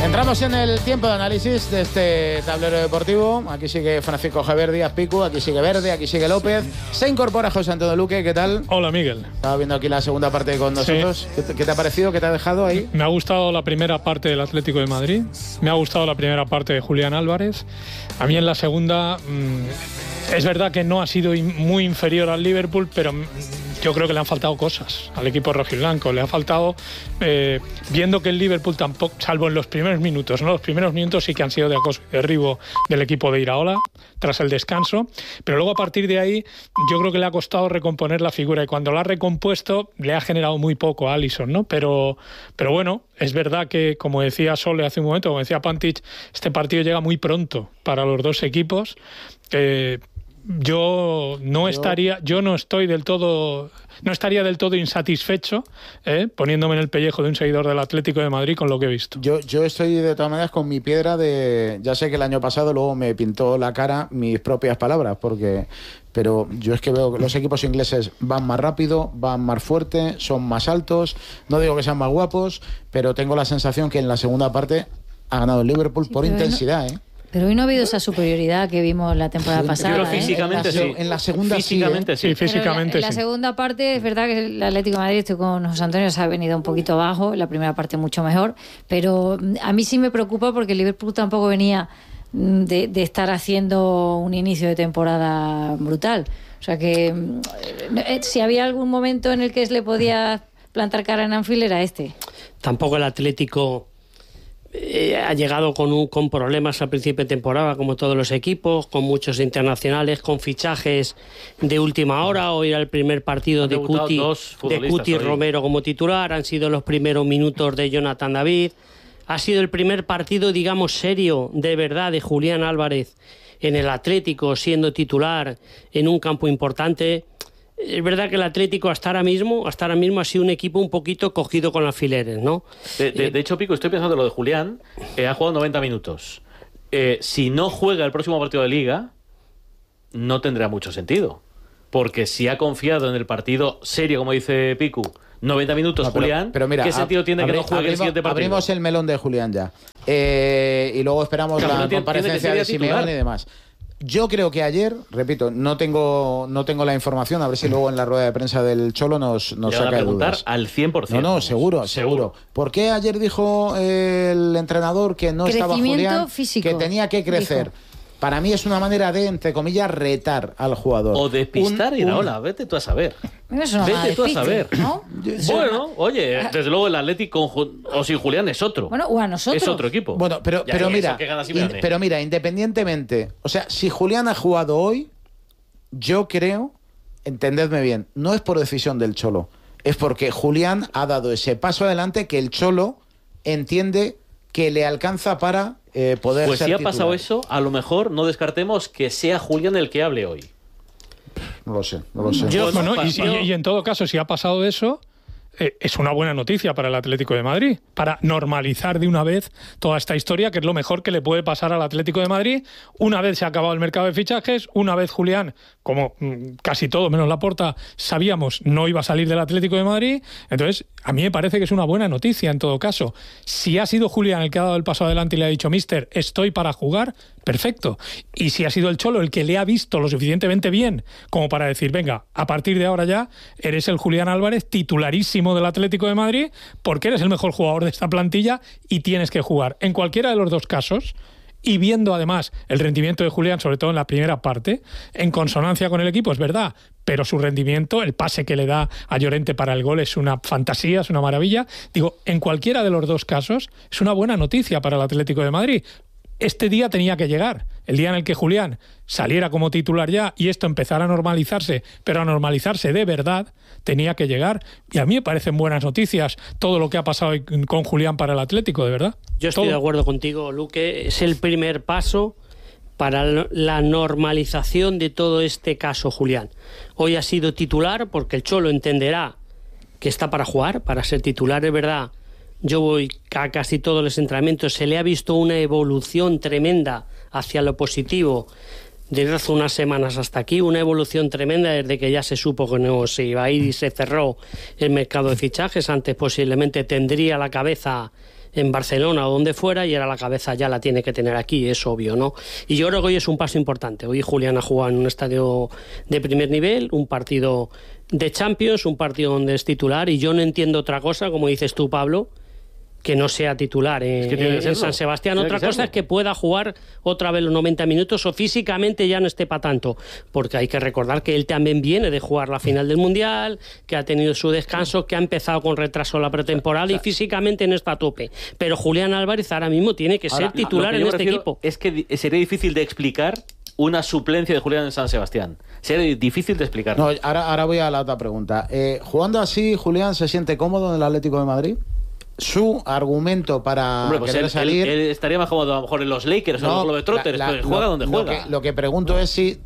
Entramos en el tiempo de análisis de este tablero deportivo. Aquí sigue Francisco Javier Díaz Picu, aquí sigue Verde, aquí sigue López. Se incorpora José Antonio Luque, ¿qué tal? Hola, Miguel. Estaba viendo aquí la segunda parte con nosotros. Sí. ¿Qué te ha parecido? ¿Qué te ha dejado ahí? Me ha gustado la primera parte del Atlético de Madrid. Me ha gustado la primera parte de Julián Álvarez. A mí en la segunda... es verdad que no ha sido muy inferior al Liverpool, pero yo creo que le han faltado cosas al equipo rojiblanco. Le ha faltado, viendo que el Liverpool tampoco, salvo en los primeros minutos, ¿no? Los primeros minutos sí que han sido de acoso y derribo del equipo de Iraola tras el descanso, pero luego a partir de ahí yo creo que le ha costado recomponer la figura, y cuando la ha recompuesto le ha generado muy poco a Alisson, ¿no? Pero bueno, es verdad que, como decía Sole hace un momento, como decía Pantic, este partido llega muy pronto para los dos equipos. Yo no estaría del todo insatisfecho, poniéndome en el pellejo de un seguidor del Atlético de Madrid con lo que he visto. Yo estoy de todas maneras con mi piedra de... Ya sé que el año pasado luego me pintó la cara mis propias palabras, pero yo es que veo que los equipos ingleses van más rápido, van más fuerte, son más altos. No digo que sean más guapos, pero tengo la sensación que en la segunda parte ha ganado el Liverpool por intensidad, Pero hoy no ha habido esa superioridad que vimos la temporada pasada. Pero físicamente sí. En la segunda físicamente sí. Físicamente en la segunda parte es verdad que el Atlético de Madrid, estoy con José Antonio, se ha venido un poquito bajo. La primera parte mucho mejor. Pero a mí sí me preocupa porque el Liverpool tampoco venía de estar haciendo un inicio de temporada brutal. O sea que si había algún momento en el que se le podía plantar cara en Anfield era este. Tampoco el Atlético... ha llegado con problemas al principio de temporada, como todos los equipos, con muchos internacionales, con fichajes de última hora. Hoy era el primer partido de Cuti Romero como titular. Han sido los primeros minutos de Jonathan David. Ha sido el primer partido, digamos, serio, de verdad, de Julián Álvarez en el Atlético, siendo titular en un campo importante. Es verdad que el Atlético hasta ahora mismo ha sido un equipo un poquito cogido con alfileres, ¿no? De hecho, Pico, estoy pensando en lo de Julián. Ha jugado 90 minutos. Si no juega el próximo partido de Liga, no tendrá mucho sentido. Porque si ha confiado en el partido serio, como dice Pico, 90 minutos, Julián, pero mira, ¿qué sentido tiene que no juegue el siguiente partido? Abrimos el melón de Julián ya. Y luego esperamos la comparecencia de Simeone y demás. Yo creo que ayer, repito, no tengo la información, a ver si luego en la rueda de prensa del Cholo nos saca de dudas. Al 100%. No, seguro. ¿Por qué ayer dijo el entrenador que no estaba Julián, físico, que tenía que crecer? Dijo. Para mí es una manera de, entre comillas, retar al jugador. O despistar y Iraola, vete tú a saber. Vete tú a saber. ¿No? Bueno, oye, desde luego el Atlético o sin Julián es otro. Bueno, o a nosotros. Es otro equipo. Bueno, pero mira, independientemente, o sea, si Julián ha jugado hoy, yo creo, entendedme bien, no es por decisión del Cholo, es porque Julián ha dado ese paso adelante que el Cholo entiende que le alcanza para poder pues ser si ha titular. pasado eso, a lo mejor no descartemos que sea Julián el que hable hoy. No lo sé. Y en todo caso, si ha pasado eso, es una buena noticia para el Atlético de Madrid, para normalizar de una vez toda esta historia, que es lo mejor que le puede pasar al Atlético de Madrid. Una vez se ha acabado el mercado de fichajes, una vez Julián, como casi todo menos Laporta, sabíamos no iba a salir del Atlético de Madrid. Entonces, a mí me parece que es una buena noticia en todo caso. Si ha sido Julián el que ha dado el paso adelante y le ha dicho, mister, estoy para jugar, perfecto. Y si ha sido el Cholo el que le ha visto lo suficientemente bien como para decir, venga, a partir de ahora ya eres el Julián Álvarez titularísimo del Atlético de Madrid, porque eres el mejor jugador de esta plantilla y tienes que jugar. En cualquiera de los dos casos, y viendo además el rendimiento de Julián, sobre todo en la primera parte, en consonancia con el equipo, es verdad, pero su rendimiento, el pase que le da a Llorente para el gol es una fantasía, es una maravilla. Digo, en cualquiera de los dos casos es una buena noticia para el Atlético de Madrid. Este día tenía que llegar, el día en el que Julián saliera como titular ya y esto empezara a normalizarse, pero a normalizarse de verdad, tenía que llegar. Y a mí me parecen buenas noticias todo lo que ha pasado con Julián para el Atlético, de verdad. Yo estoy de acuerdo contigo, Luque. Es el primer paso para la normalización de todo este caso, Julián. Hoy ha sido titular porque el Cholo entenderá que está para jugar, para ser titular, es verdad. Yo voy a casi todos los entrenamientos, se le ha visto una evolución tremenda hacia lo positivo desde hace unas semanas hasta aquí, una evolución tremenda desde que ya se supo que no se iba a ir y se cerró el mercado de fichajes. Antes posiblemente tendría la cabeza en Barcelona o donde fuera, y ahora la cabeza ya la tiene que tener aquí, es obvio, ¿no? Y yo creo que hoy es un paso importante. Hoy Julián ha jugado en un estadio de primer nivel, un partido de Champions, un partido donde es titular, y yo no entiendo otra cosa, como dices tú, Pablo, que no sea titular en San Sebastián. Otra cosa es que pueda jugar otra vez los 90 minutos o físicamente ya no esté para tanto, porque hay que recordar que él también viene de jugar la final del Mundial, que ha tenido su descanso, que ha empezado con retraso la pretemporada y físicamente no está a tope. Pero Julián Álvarez ahora mismo tiene que ser titular en este equipo. Es que sería difícil de explicar una suplencia de Julián en San Sebastián. Sería difícil de explicar. No, ahora voy a la otra pregunta. Jugando así, ¿Julián se siente cómodo en el Atlético de Madrid? Su argumento para querer salir... Él estaría más cómodo a lo mejor en los Lakers o en los Globetrotters, pero juega donde juega. Lo que pregunto es si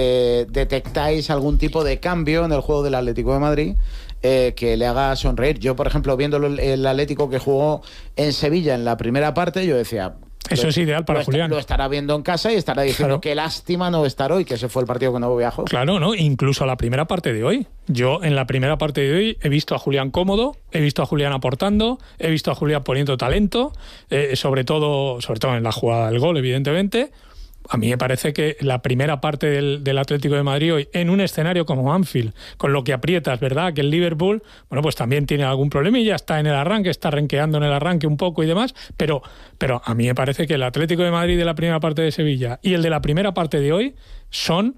detectáis algún tipo de cambio en el juego del Atlético de Madrid que le haga sonreír. Yo, por ejemplo, viendo el Atlético que jugó en Sevilla en la primera parte, yo decía... Eso es ideal para Julián. Lo estará viendo en casa y estará diciendo qué lástima no estar hoy, que ese fue el partido que no viajó. Claro, ¿no? Incluso la primera parte de hoy. Yo en la primera parte de hoy he visto a Julián cómodo, he visto a Julián aportando, he visto a Julián poniendo talento, sobre todo en la jugada del gol, evidentemente. A mí me parece que la primera parte del Atlético de Madrid hoy, en un escenario como Anfield, con lo que aprietas, ¿verdad? Que el Liverpool, bueno, pues también tiene algún problemilla, está en el arranque, está renqueando en el arranque un poco y demás, pero a mí me parece que el Atlético de Madrid de la primera parte de Sevilla y el de la primera parte de hoy son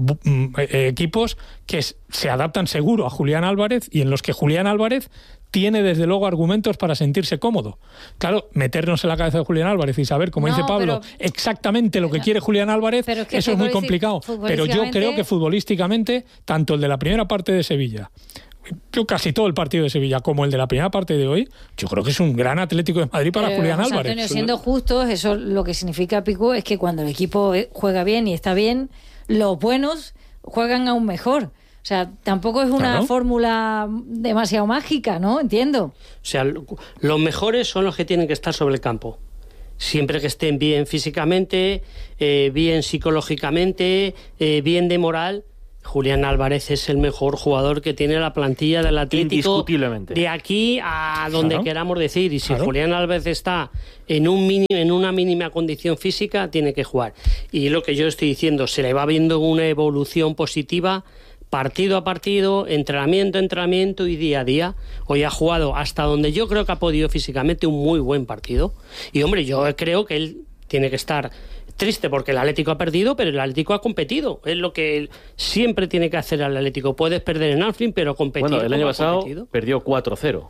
equipos que se adaptan seguro a Julián Álvarez y en los que Julián Álvarez tiene desde luego argumentos para sentirse cómodo. Claro, meternos en la cabeza de Julián Álvarez y saber, como dice Pablo, exactamente lo que quiere Julián Álvarez, eso es muy complicado. Pero yo creo que futbolísticamente, tanto el de la primera parte de Sevilla, yo casi todo el partido de Sevilla, como el de la primera parte de hoy, yo creo que es un gran Atlético de Madrid para Julián Álvarez. Antonio, siendo justos, eso lo que significa, Pico, es que cuando el equipo juega bien y está bien, los buenos juegan aún mejor. O sea, tampoco es una fórmula demasiado mágica, ¿no? Entiendo. O sea, los mejores son los que tienen que estar sobre el campo. Siempre que estén bien físicamente, bien psicológicamente, bien de moral. Julián Álvarez es el mejor jugador que tiene la plantilla del Atlético de aquí a donde queramos decir. Y si Julián Álvarez está en una mínima condición física, tiene que jugar. Y lo que yo estoy diciendo, se le va viendo una evolución positiva partido a partido, entrenamiento a entrenamiento y día a día. Hoy ha jugado hasta donde yo creo que ha podido físicamente un muy buen partido. Y hombre, yo creo que él tiene que estar triste porque el Atlético ha perdido, pero el Atlético ha competido. Es lo que él siempre tiene que hacer al Atlético. Puedes perder en Anfield, pero competir. Bueno, el año pasado perdió 4-0.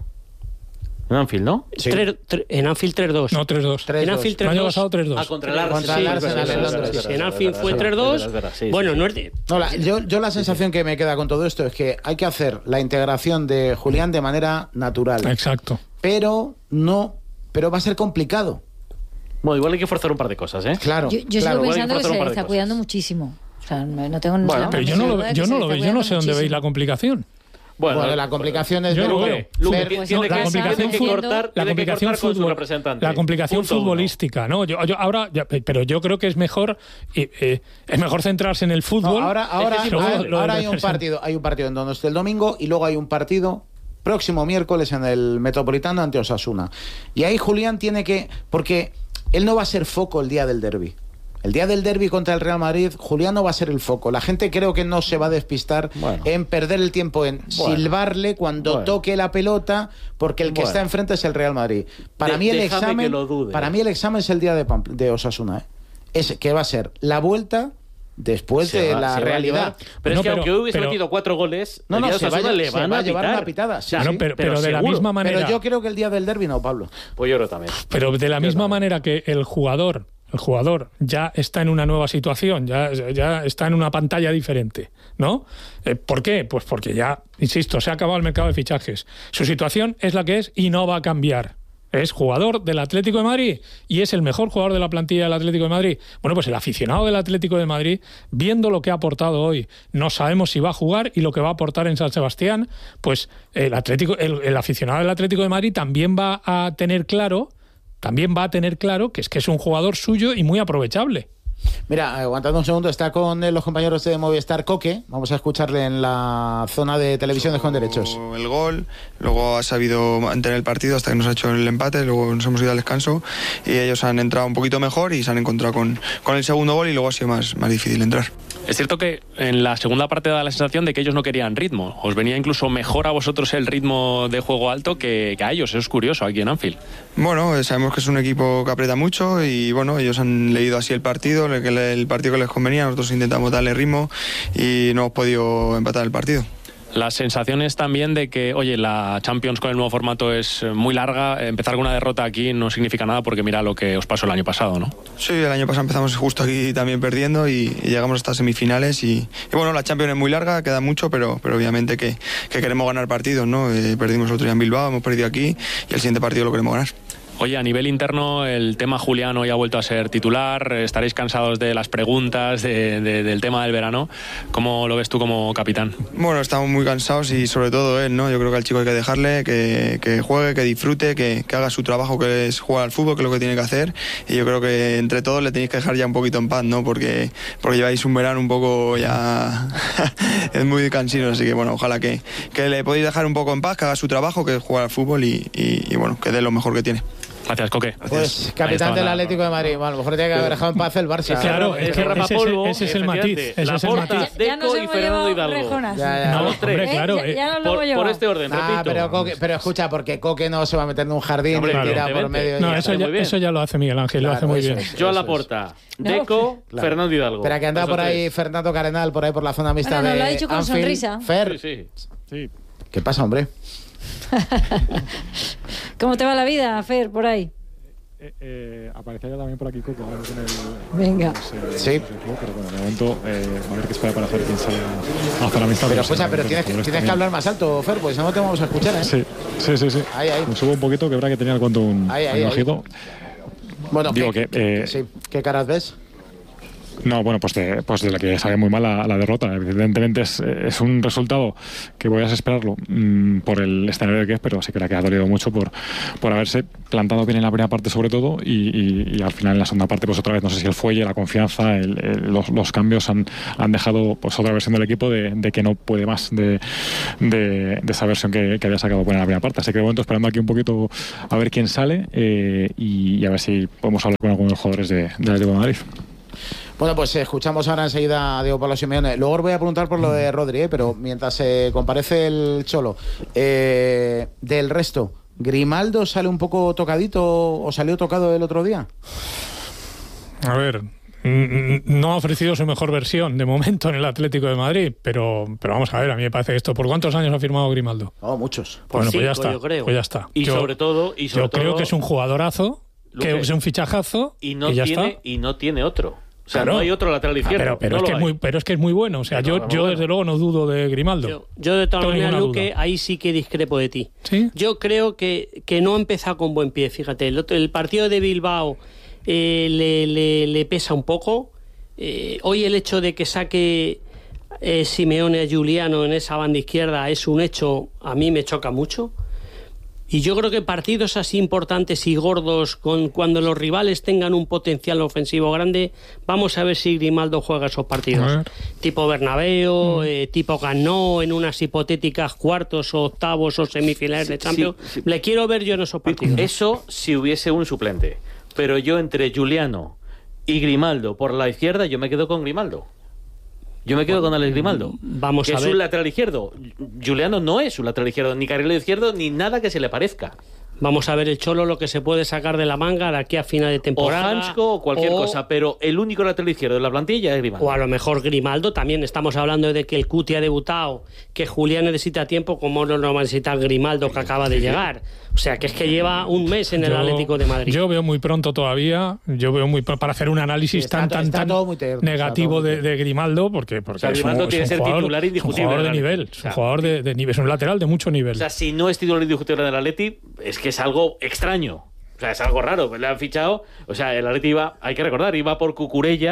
En Anfield, ¿no? Sí. En Anfield 3-2. No, 3-2. En Anfield 3-2. El año pasado 3-2. Contra el Arsenal. En Anfield fue 3-2. Bueno, no es de... Yo la sensación que me queda con todo esto es que hay que hacer la integración de Julián de manera natural. Exacto. Pero va a ser complicado. Bueno, igual hay que forzar un par de cosas, ¿eh? Claro. Yo sigo pensando que se le está cuidando muchísimo. O sea, no tengo nada. Pero yo no lo sé dónde veis la complicación. Bueno, la complicación es la complicación futbolística, ¿no? Pero yo creo que es mejor centrarse en el fútbol. Ahora hay un partido en Donosti el domingo y luego hay un partido próximo miércoles en el Metropolitano ante Osasuna. Y ahí Julián tiene que, porque él no va a ser foco el día del derbi. El día del derbi contra el Real Madrid, Julián no va a ser el foco. La gente creo que no se va a despistar en perder el tiempo en silbarle cuando toque la pelota, porque el que está enfrente es el Real Madrid. Para mí el examen es el día de Osasuna. Es que va a ser la vuelta después de la realidad. Pero es que aunque hubiese metido 4 goles, se va a llevar una pitada. Pero de la misma manera. Pero yo creo que el día del derbi no, Pablo. Pues yo creo también. Pero de la misma manera que el jugador ya está en una nueva situación, ya está en una pantalla diferente, ¿no? ¿Por qué? Pues porque ya, insisto, se ha acabado el mercado de fichajes. Su situación es la que es y no va a cambiar. Es jugador del Atlético de Madrid y es el mejor jugador de la plantilla del Atlético de Madrid. Bueno, pues el aficionado del Atlético de Madrid, viendo lo que ha aportado hoy, no sabemos si va a jugar y lo que va a aportar en San Sebastián, pues el aficionado del Atlético de Madrid también va a tener claro que es un jugador suyo y muy aprovechable. Mira, aguantando un segundo, está con los compañeros de Movistar Coque. Vamos a escucharle en la zona de televisión de Con Derechos. El gol, luego ha sabido mantener el partido hasta que nos ha hecho el empate, luego nos hemos ido al descanso y ellos han entrado un poquito mejor y se han encontrado con el segundo gol y luego ha sido más difícil entrar. Es cierto que en la segunda parte da la sensación de que ellos no querían ritmo. Os venía incluso mejor a vosotros el ritmo de juego alto que a ellos. Eso es curioso aquí en Anfield. Bueno, sabemos que es un equipo que aprieta mucho y bueno, ellos han leído así el partido que les convenía. Nosotros intentamos darle ritmo y no hemos podido empatar el partido. Las sensaciones también de que, oye, la Champions con el nuevo formato es muy larga. Empezar con una derrota aquí no significa nada porque mira lo que os pasó el año pasado, ¿no? Sí, el año pasado empezamos justo aquí también perdiendo y llegamos hasta semifinales y bueno, la Champions es muy larga, queda mucho, pero obviamente que queremos ganar partidos, ¿no? Perdimos otro día en Bilbao, hemos perdido aquí y el siguiente partido lo queremos ganar. Oye, a nivel interno, el tema Julián hoy ha vuelto a ser titular. Estaréis cansados de las preguntas, del tema del verano. ¿Cómo lo ves tú como capitán? Bueno, estamos muy cansados y sobre todo él, ¿no? Yo creo que al chico hay que dejarle que juegue, que disfrute, que haga su trabajo, que es jugar al fútbol, que es lo que tiene que hacer. Y yo creo que entre todos le tenéis que dejar ya un poquito en paz, ¿no? Porque lleváis un verano un poco ya... es muy cansino, así que bueno, ojalá que le podéis dejar un poco en paz, que haga su trabajo, que es jugar al fútbol y bueno, que dé lo mejor que tiene. Gracias, Coque. Pues capitán del Atlético de Madrid. Bueno, a lo mejor tiene que haber dejado en paz el Barça. Claro, es que rapapolvo, ese es el matiz. Ese es el matiz. Deco y Fernando Hidalgo. No, los tres. hombre, claro. Ya no lo Por este orden, repito. Pero escucha, porque Coque no se va a meter en un jardín Hombre, y tira por medio. No, eso ya lo hace Miguel Ángel, lo hace muy bien. Yo a la porta, Deco, Fernando Hidalgo. Espera, que anda por ahí Fernando Carenal, por ahí por la zona mixta de lo ha dicho con Anfield. sonrisa. Fer, Sí. ¿qué pasa, hombre? ¿Cómo te va la vida, Fer, por ahí? Aparecía también por aquí Coque. Venga. Sí. Pero bueno, de momento a ver qué espera para hacer quién sale hasta la amistad. Pero escucha, pero tienes que hablar más alto, Fer, pues si no te vamos a escuchar, ¿eh? Sí. Ahí. Me subo un poquito, que habrá que tenía el cuento un bajito. Bueno, digo sí. ¿Qué caras ves? No, bueno, pues de la que sabe muy mal la derrota. Evidentemente es un resultado que voy a esperarlo por el escenario que es, pero sí que ha dolido mucho por haberse plantado bien en la primera parte sobre todo y al final en la segunda parte pues otra vez no sé si el fuelle, la confianza, los cambios han dejado pues otra versión del equipo de que no puede más de esa versión que había sacado buena en la primera parte. Así que de momento esperando aquí un poquito a ver quién sale y a ver si podemos hablar con algunos de los jugadores del Atlético de Madrid. Bueno, pues escuchamos ahora enseguida a Diego Pablo Simeone. Luego os voy a preguntar por lo de Rodri, pero mientras comparece el Cholo, del resto, ¿Grimaldo sale un poco tocadito o salió tocado el otro día? A ver, no ha ofrecido su mejor versión de momento en el Atlético de Madrid, pero vamos a ver, a mí me parece esto. ¿Por cuántos años ha firmado Grimaldo? Oh, muchos. Bueno, pues 5, ya está. yo creo. Pues ya está. Y sobre todo, yo creo que es un jugadorazo, que es un fichajazo y no tiene otro. O sea, claro. No hay otro lateral izquierdo. Pero es que es muy bueno. O sea, yo desde luego no dudo de Grimaldo. Yo de todas maneras, Luque, ahí sí que discrepo de ti. ¿Sí? Yo creo que no ha empezado con buen pie. Fíjate, el partido de Bilbao le pesa un poco. Hoy el hecho de que saque Simeone a Giuliano en esa banda izquierda es un hecho, a mí me choca mucho. Y yo creo que partidos así importantes y gordos, cuando los rivales tengan un potencial ofensivo grande, vamos a ver si Grimaldo juega esos partidos. Tipo Bernabéu, tipo Ganó, en unas hipotéticas cuartos o octavos o semifinales de Champions. Sí. Le quiero ver yo en esos partidos. Eso si hubiese un suplente. Pero yo entre Giuliano y Grimaldo por la izquierda, yo me quedo con Grimaldo. Yo me quedo con Alex Grimaldo, vamos que a es ver. un lateral izquierdo. Giuliano no es un lateral izquierdo, ni carrilero izquierdo, ni nada que se le parezca. Vamos a ver el Cholo lo que se puede sacar de la manga de aquí a final de temporada. O Hansko o cualquier cosa, pero el único lateral izquierdo de la plantilla es Grimaldo. O a lo mejor Grimaldo también. Estamos hablando de que el Cuti ha debutado, que Julián necesita tiempo, como no lo va a necesitar Grimaldo, que acaba de llegar. O sea, que es que lleva un mes en el Atlético de Madrid. Yo veo muy pronto todavía, para hacer un análisis tan negativo de Grimaldo, porque o sea, Grimaldo tiene que ser titular indiscutible. Es un jugador de nivel, es un jugador de nivel, es un lateral de mucho nivel. O sea, si no es titular indiscutible del Atleti, es que es algo extraño. O sea, es algo raro. Le han fichado, o sea, el Atleti hay que recordar, iba por Cucurella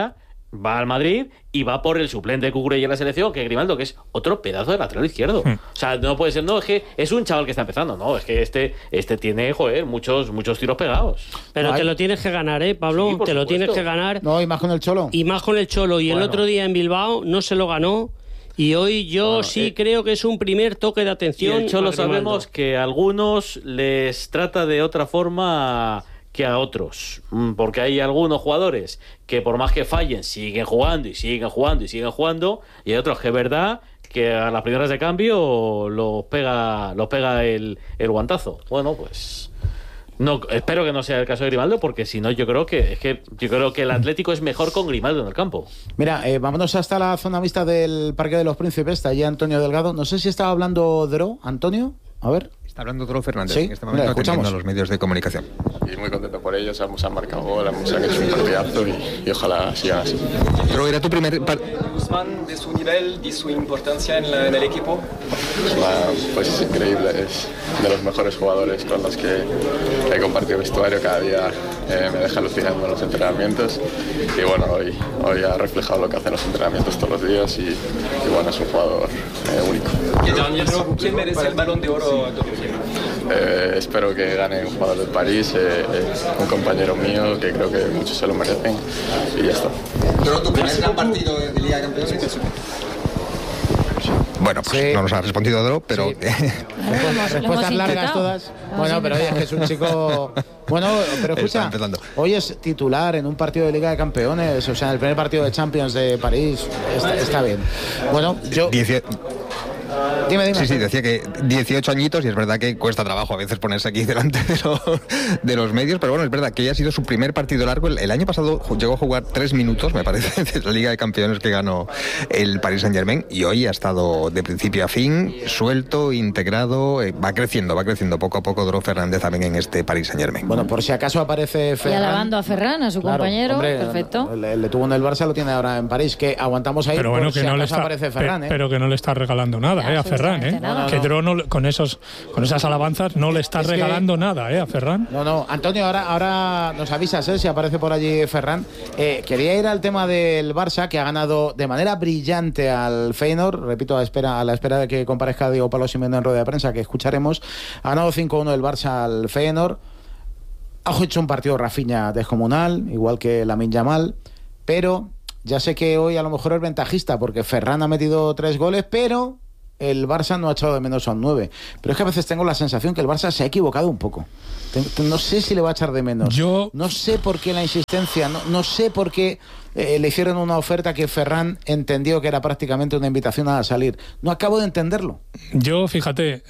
va al Madrid y va por el suplente de Cucurella en la selección, que es Grimaldo, que es otro pedazo de lateral izquierdo. O sea, no puede ser, no, es que es un chaval que está empezando, no, es que este tiene, muchos tiros pegados. Pero te lo tienes que ganar, Pablo, Sí, te lo tienes que ganar. No, y más con el Cholo. Y más con el Cholo. Y Bueno. el otro día en Bilbao no se lo ganó. Y hoy yo creo que es un primer toque de atención. Y el Cholo a Grimaldo. sabemos que a algunos les trata de otra forma que a otros, porque hay algunos jugadores que por más que fallen siguen jugando y siguen jugando y siguen jugando, y hay otros que es verdad que a las primeras de cambio los pega el guantazo. Bueno, pues no, espero que no sea el caso de Grimaldo, porque si no yo creo que el Atlético es mejor con Grimaldo en el campo. Mira, vámonos hasta la zona mixta del Parque de los Príncipes. Está allí Antonio Delgado. No sé si estaba hablando Dro, Antonio. A ver. Está hablando Dro Fernández Sí, en este momento, escuchamos atendiendo a los medios de comunicación. Y muy contento por ellos, han marcado gol, han hecho un partidazo y ojalá sigan así. Dro, ¿era tu primer Guzmán, de su nivel, de su importancia en el equipo? Pues es increíble, es de los mejores jugadores con los que he compartido vestuario. Cada día me deja alucinando en los entrenamientos y bueno, hoy ha reflejado lo que hacen los entrenamientos todos los días y bueno, es un jugador único. ¿Quién merece el Balón de Oro? Espero que gane un jugador del París, un compañero mío, que creo que muchos se lo merecen, y ya está. Dro, tu primer gran partido de Liga de Campeones? Bueno, pues Sí. no nos ha respondido Dro, pero... Sí. Respuestas largas todas. Bueno, pero oye, es que es un chico... Bueno, pero Está escucha, empezando. hoy es titular en un partido de Liga de Campeones, o sea, en el primer partido de Champions de París. Está bien. Bueno, yo... Dime. Sí, decía que 18 añitos y es verdad que cuesta trabajo a veces ponerse aquí delante de los medios, pero bueno, es verdad que ya ha sido su primer partido largo. El año pasado llegó a jugar 3 minutos, me parece, de la Liga de Campeones que ganó el Paris Saint-Germain, y hoy ha estado de principio a fin, suelto, integrado, va creciendo poco a poco Dro Fernández también en este Paris Saint-Germain. Bueno, por si acaso aparece Y Ferran. alabando a Ferran, a su compañero, hombre, perfecto. Le tuvo en el Barça, lo tiene ahora en París, que aguantamos ahí. Pero bueno, por que si no le acaso está, aparece Ferran, pero que no le está regalando nada a Ferran, Nada. que Dro con esas alabanzas no le está regalando nada a Ferran. No, Antonio, ahora nos avisas si aparece por allí Ferran. Quería ir al tema del Barça, que ha ganado de manera brillante al Feyenoord, repito, a la espera de que comparezca Diego Pablo Simeone en rueda de prensa, que escucharemos. Ha ganado 5-1 el Barça al Feyenoord. Ha hecho un partido Rafinha descomunal, igual que Lamine Yamal, pero ya sé que hoy a lo mejor es ventajista, porque Ferran ha metido 3 goles, pero el Barça no ha echado de menos a un 9. Pero es que a veces tengo la sensación que el Barça se ha equivocado un poco. No sé si le va a echar de menos. No sé por qué la insistencia, no sé por qué le hicieron una oferta que Ferran entendió que era prácticamente una invitación a salir. No acabo de entenderlo. Yo, fíjate,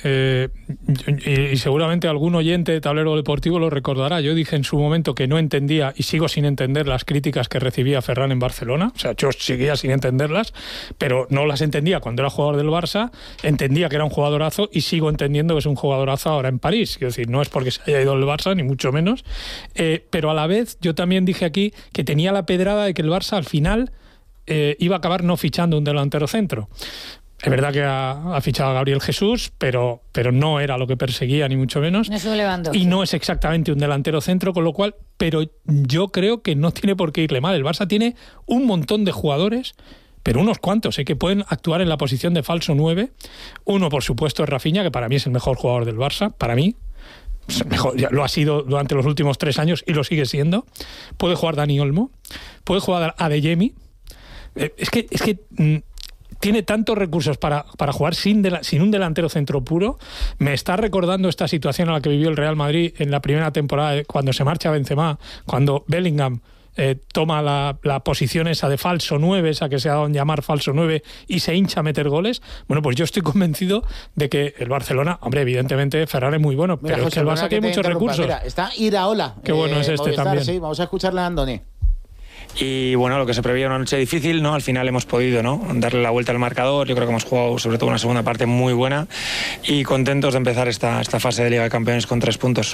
y seguramente algún oyente de Tablero Deportivo lo recordará, yo dije en su momento que no entendía, y sigo sin entender, las críticas que recibía Ferran en Barcelona. O sea, yo seguía sin entenderlas, pero no las entendía cuando era jugador del Barça, entendía que era un jugadorazo y sigo entendiendo que es un jugadorazo ahora en París. Quiero decir, no es porque se haya ido del Barça, ni mucho menos, pero a la vez yo también dije aquí que tenía la pedrada de que el Barça al final iba a acabar no fichando un delantero centro. Es verdad que ha fichado a Gabriel Jesús, pero no era lo que perseguía, ni mucho menos. No es un Lewandowski. Y no es exactamente un delantero centro, con lo cual, pero yo creo que no tiene por qué irle mal. El Barça tiene un montón de jugadores, pero unos cuantos, que pueden actuar en la posición de falso 9. Uno, por supuesto, es Rafinha, que para mí es el mejor jugador del Barça, para mí. Mejor, ya lo ha sido durante los últimos 3 años y lo sigue siendo. Puede jugar Dani Olmo, puede jugar Adeyemi. Es que tiene tantos recursos para jugar sin un delantero centro puro. Me está recordando esta situación a la que vivió el Real Madrid en la primera temporada, cuando se marcha Benzema, cuando Bellingham toma la posición esa de falso 9, esa que se ha dado en llamar falso 9, y se hincha a meter goles. Bueno, pues yo estoy convencido de que el Barcelona, hombre, evidentemente Ferran es muy bueno, Mira, pero José, es que el Barça tiene muchos recursos. Mira, está Iraola. Qué bueno es este Movistar, también. Sí, vamos a escucharle a Andoni. Y bueno, lo que se preveía una noche difícil, ¿no? Al final hemos podido, ¿no?, darle la vuelta al marcador. Yo creo que hemos jugado sobre todo una segunda parte muy buena y contentos de empezar esta fase de Liga de Campeones con 3 puntos.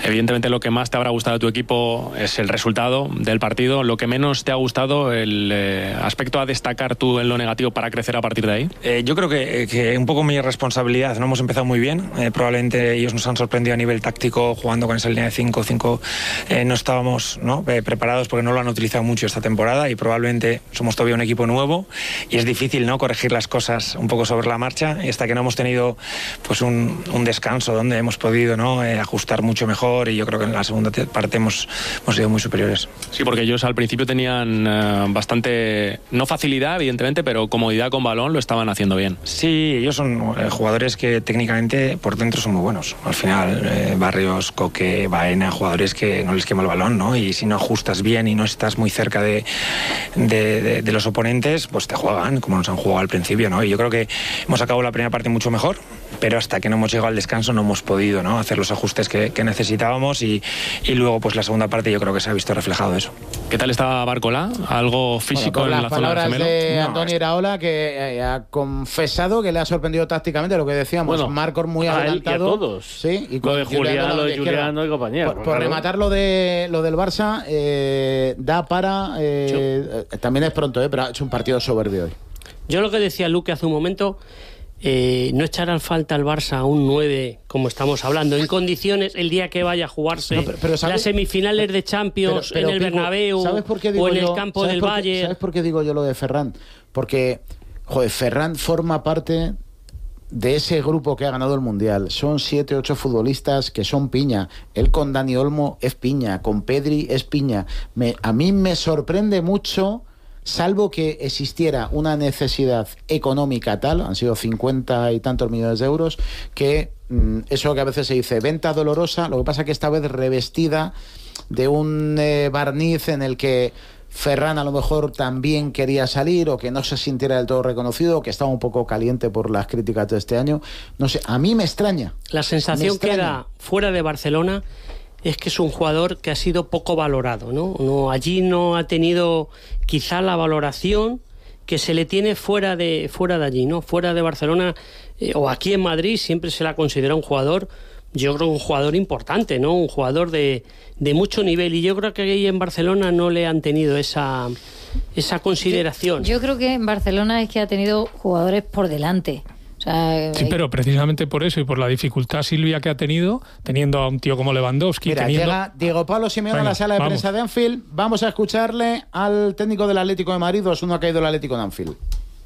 Evidentemente lo que más te habrá gustado de tu equipo es el resultado del partido. Lo que menos te ha gustado, el aspecto a destacar tú en lo negativo para crecer a partir de ahí. Yo creo que un poco mi responsabilidad. No hemos empezado muy bien. Probablemente ellos nos han sorprendido a nivel táctico jugando con esa línea de 5-5. No estábamos preparados porque no lo han utilizado mucho esta temporada y probablemente somos todavía un equipo nuevo y es difícil, ¿no?, corregir las cosas un poco sobre la marcha, y hasta que no hemos tenido pues un descanso donde hemos podido, ¿no?, ajustar mucho mejor, y yo creo que en la segunda parte hemos sido muy superiores. Sí, porque ellos al principio tenían bastante, no facilidad evidentemente, pero comodidad con balón, lo estaban haciendo bien. Sí, ellos son jugadores que técnicamente por dentro son muy buenos. Al final, Barrios, Coque, Baena, jugadores que no les quema el balón, ¿no? Y si no ajustas bien y no estás muy cerca de los oponentes, pues te juegan como nos han jugado al principio, ¿no? Y yo creo que hemos acabado la primera parte mucho mejor, pero hasta que no hemos llegado al descanso no hemos podido, ¿no?, hacer los ajustes que necesitábamos, y luego pues la segunda parte yo creo que se ha visto reflejado eso. ¿Qué tal está Barcola? ¿Algo físico en la zona del gemelo? De Antonio Iraola, que ha confesado que le ha sorprendido tácticamente lo que decíamos, bueno, Marcos muy adelantado. A todos. Sí, y lo de Julián y compañía. Por rematar lo del Barça, da para... también es pronto, pero ha hecho un partido soberbio hoy. Yo lo que decía Luque hace un momento... no echará falta al Barça a un 9, como estamos hablando, en condiciones el día que vaya a jugarse las semifinales de Champions en el Bernabéu o en el campo del Bayern. ¿Sabes por qué digo yo lo de Ferran? Porque, Ferran forma parte de ese grupo que ha ganado el Mundial. Son 7, 8 futbolistas que son piña. Él con Dani Olmo es piña, con Pedri es piña. A mí me sorprende mucho... Salvo que existiera una necesidad económica tal, han sido 50 y tantos millones de euros, que eso que a veces se dice venta dolorosa, lo que pasa que esta vez revestida de un barniz en el que Ferran a lo mejor también quería salir, o que no se sintiera del todo reconocido, o que estaba un poco caliente por las críticas de este año. No sé, a mí me extraña. La sensación que da fuera de Barcelona es que es un jugador que ha sido poco valorado, ¿no? Allí no ha tenido quizá la valoración que se le tiene fuera de allí, ¿no? Fuera de Barcelona o aquí en Madrid siempre se le ha considerado un jugador, yo creo un jugador importante, ¿no? Un jugador de mucho nivel, y yo creo que ahí en Barcelona no le han tenido esa consideración. Yo creo que en Barcelona es que ha tenido jugadores por delante. Sí, pero precisamente por eso y por la dificultad, Silvia, que ha teniendo a un tío como Lewandowski. Mira, llega Diego Pablo Simeone a la sala de prensa de Anfield. Vamos a escucharle al técnico del Atlético de Madrid. 2-1 ha caído el Atlético de Anfield.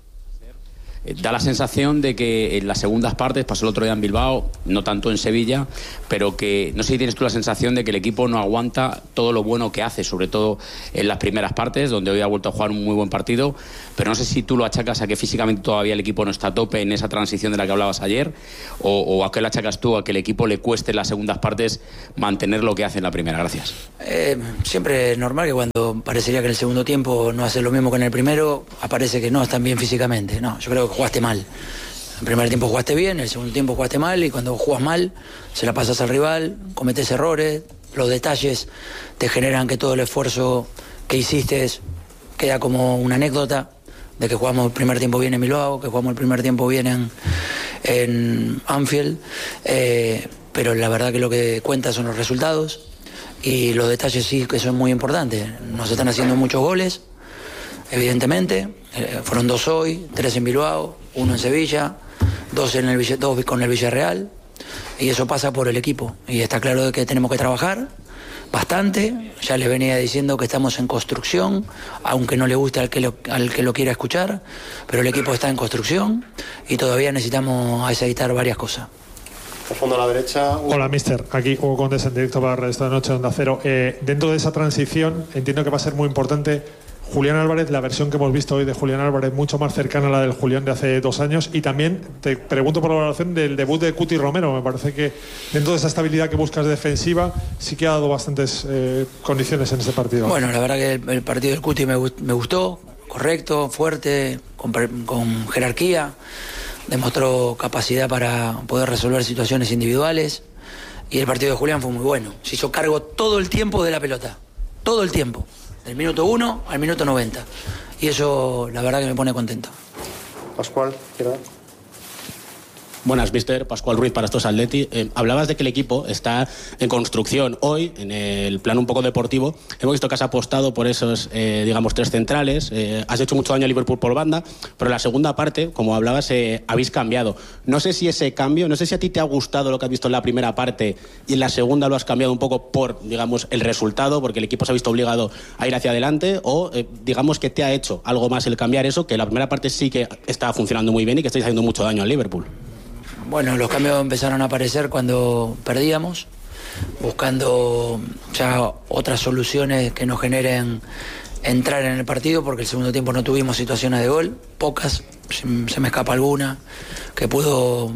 Da la sensación de que en las segundas partes, pasó el otro día en Bilbao, no tanto en Sevilla, pero que no sé si tienes tú la sensación de que el equipo no aguanta todo lo bueno que hace, sobre todo en las primeras partes, donde hoy ha vuelto a jugar un muy buen partido, pero no sé si tú lo achacas a que físicamente todavía el equipo no está a tope en esa transición de la que hablabas ayer, o a qué lo achacas tú, a que el equipo le cueste en las segundas partes mantener lo que hace en la primera. Gracias. Siempre es normal que cuando parecería que en el segundo tiempo no hace lo mismo que en el primero, aparece que no están bien físicamente. No, yo creo que jugaste mal. En el primer tiempo jugaste bien, en el segundo tiempo jugaste mal, y cuando jugas mal se la pasas al rival, cometes errores, los detalles te generan que todo el esfuerzo que hiciste queda como una anécdota de que jugamos el primer tiempo bien en Bilbao, que jugamos el primer tiempo bien en Anfield, pero la verdad que lo que cuenta son los resultados, y los detalles sí que son muy importantes. Nos están haciendo muchos goles, evidentemente, fueron 2 hoy, 3 en Bilbao, 1 en Sevilla, 2 con el Villarreal, y eso pasa por el equipo, y está claro que tenemos que trabajar bastante. Ya les venía diciendo que estamos en construcción, aunque no le guste al que lo quiera escuchar, pero el equipo está en construcción y todavía necesitamos aceitar varias cosas. Al fondo a la derecha. Hola, mister. Aquí Hugo Condes en directo para esta noche de Onda Cero. Dentro de esa transición entiendo que va a ser muy importante Julián Álvarez, la versión que hemos visto hoy de Julián Álvarez, mucho más cercana a la del Julián de hace 2 años. Y también te pregunto por la valoración del debut de Cuti Romero. Me parece que dentro de esa estabilidad que buscas defensiva, sí que ha dado bastantes condiciones en este partido. Bueno, la verdad que el partido del Cuti me gustó, correcto, fuerte, con jerarquía. Demostró capacidad para poder resolver situaciones individuales. Y el partido de Julián fue muy bueno. Se hizo cargo todo el tiempo de la pelota. Todo el tiempo. Del minuto 1 al minuto 90. Y eso, la verdad, que me pone contento. Pascual, ¿qué Buenas, mister. Pascual Ruiz para estos Atleti. Hablabas de que el equipo está en construcción. Hoy, en el plano un poco deportivo, hemos visto que has apostado por esos, digamos, 3 centrales. Has hecho mucho daño a Liverpool por banda, pero en la segunda parte, como hablabas, habéis cambiado. No sé si ese cambio, no sé si a ti te ha gustado lo que has visto en la primera parte y en la segunda lo has cambiado un poco por, digamos, el resultado, porque el equipo se ha visto obligado a ir hacia adelante, o digamos que te ha hecho algo más el cambiar eso, que la primera parte sí que está funcionando muy bien y que estáis haciendo mucho daño al Liverpool. Bueno, los cambios empezaron a aparecer cuando perdíamos, buscando ya otras soluciones que nos generen entrar en el partido, porque el segundo tiempo no tuvimos situaciones de gol, pocas, se me escapa alguna, que pudo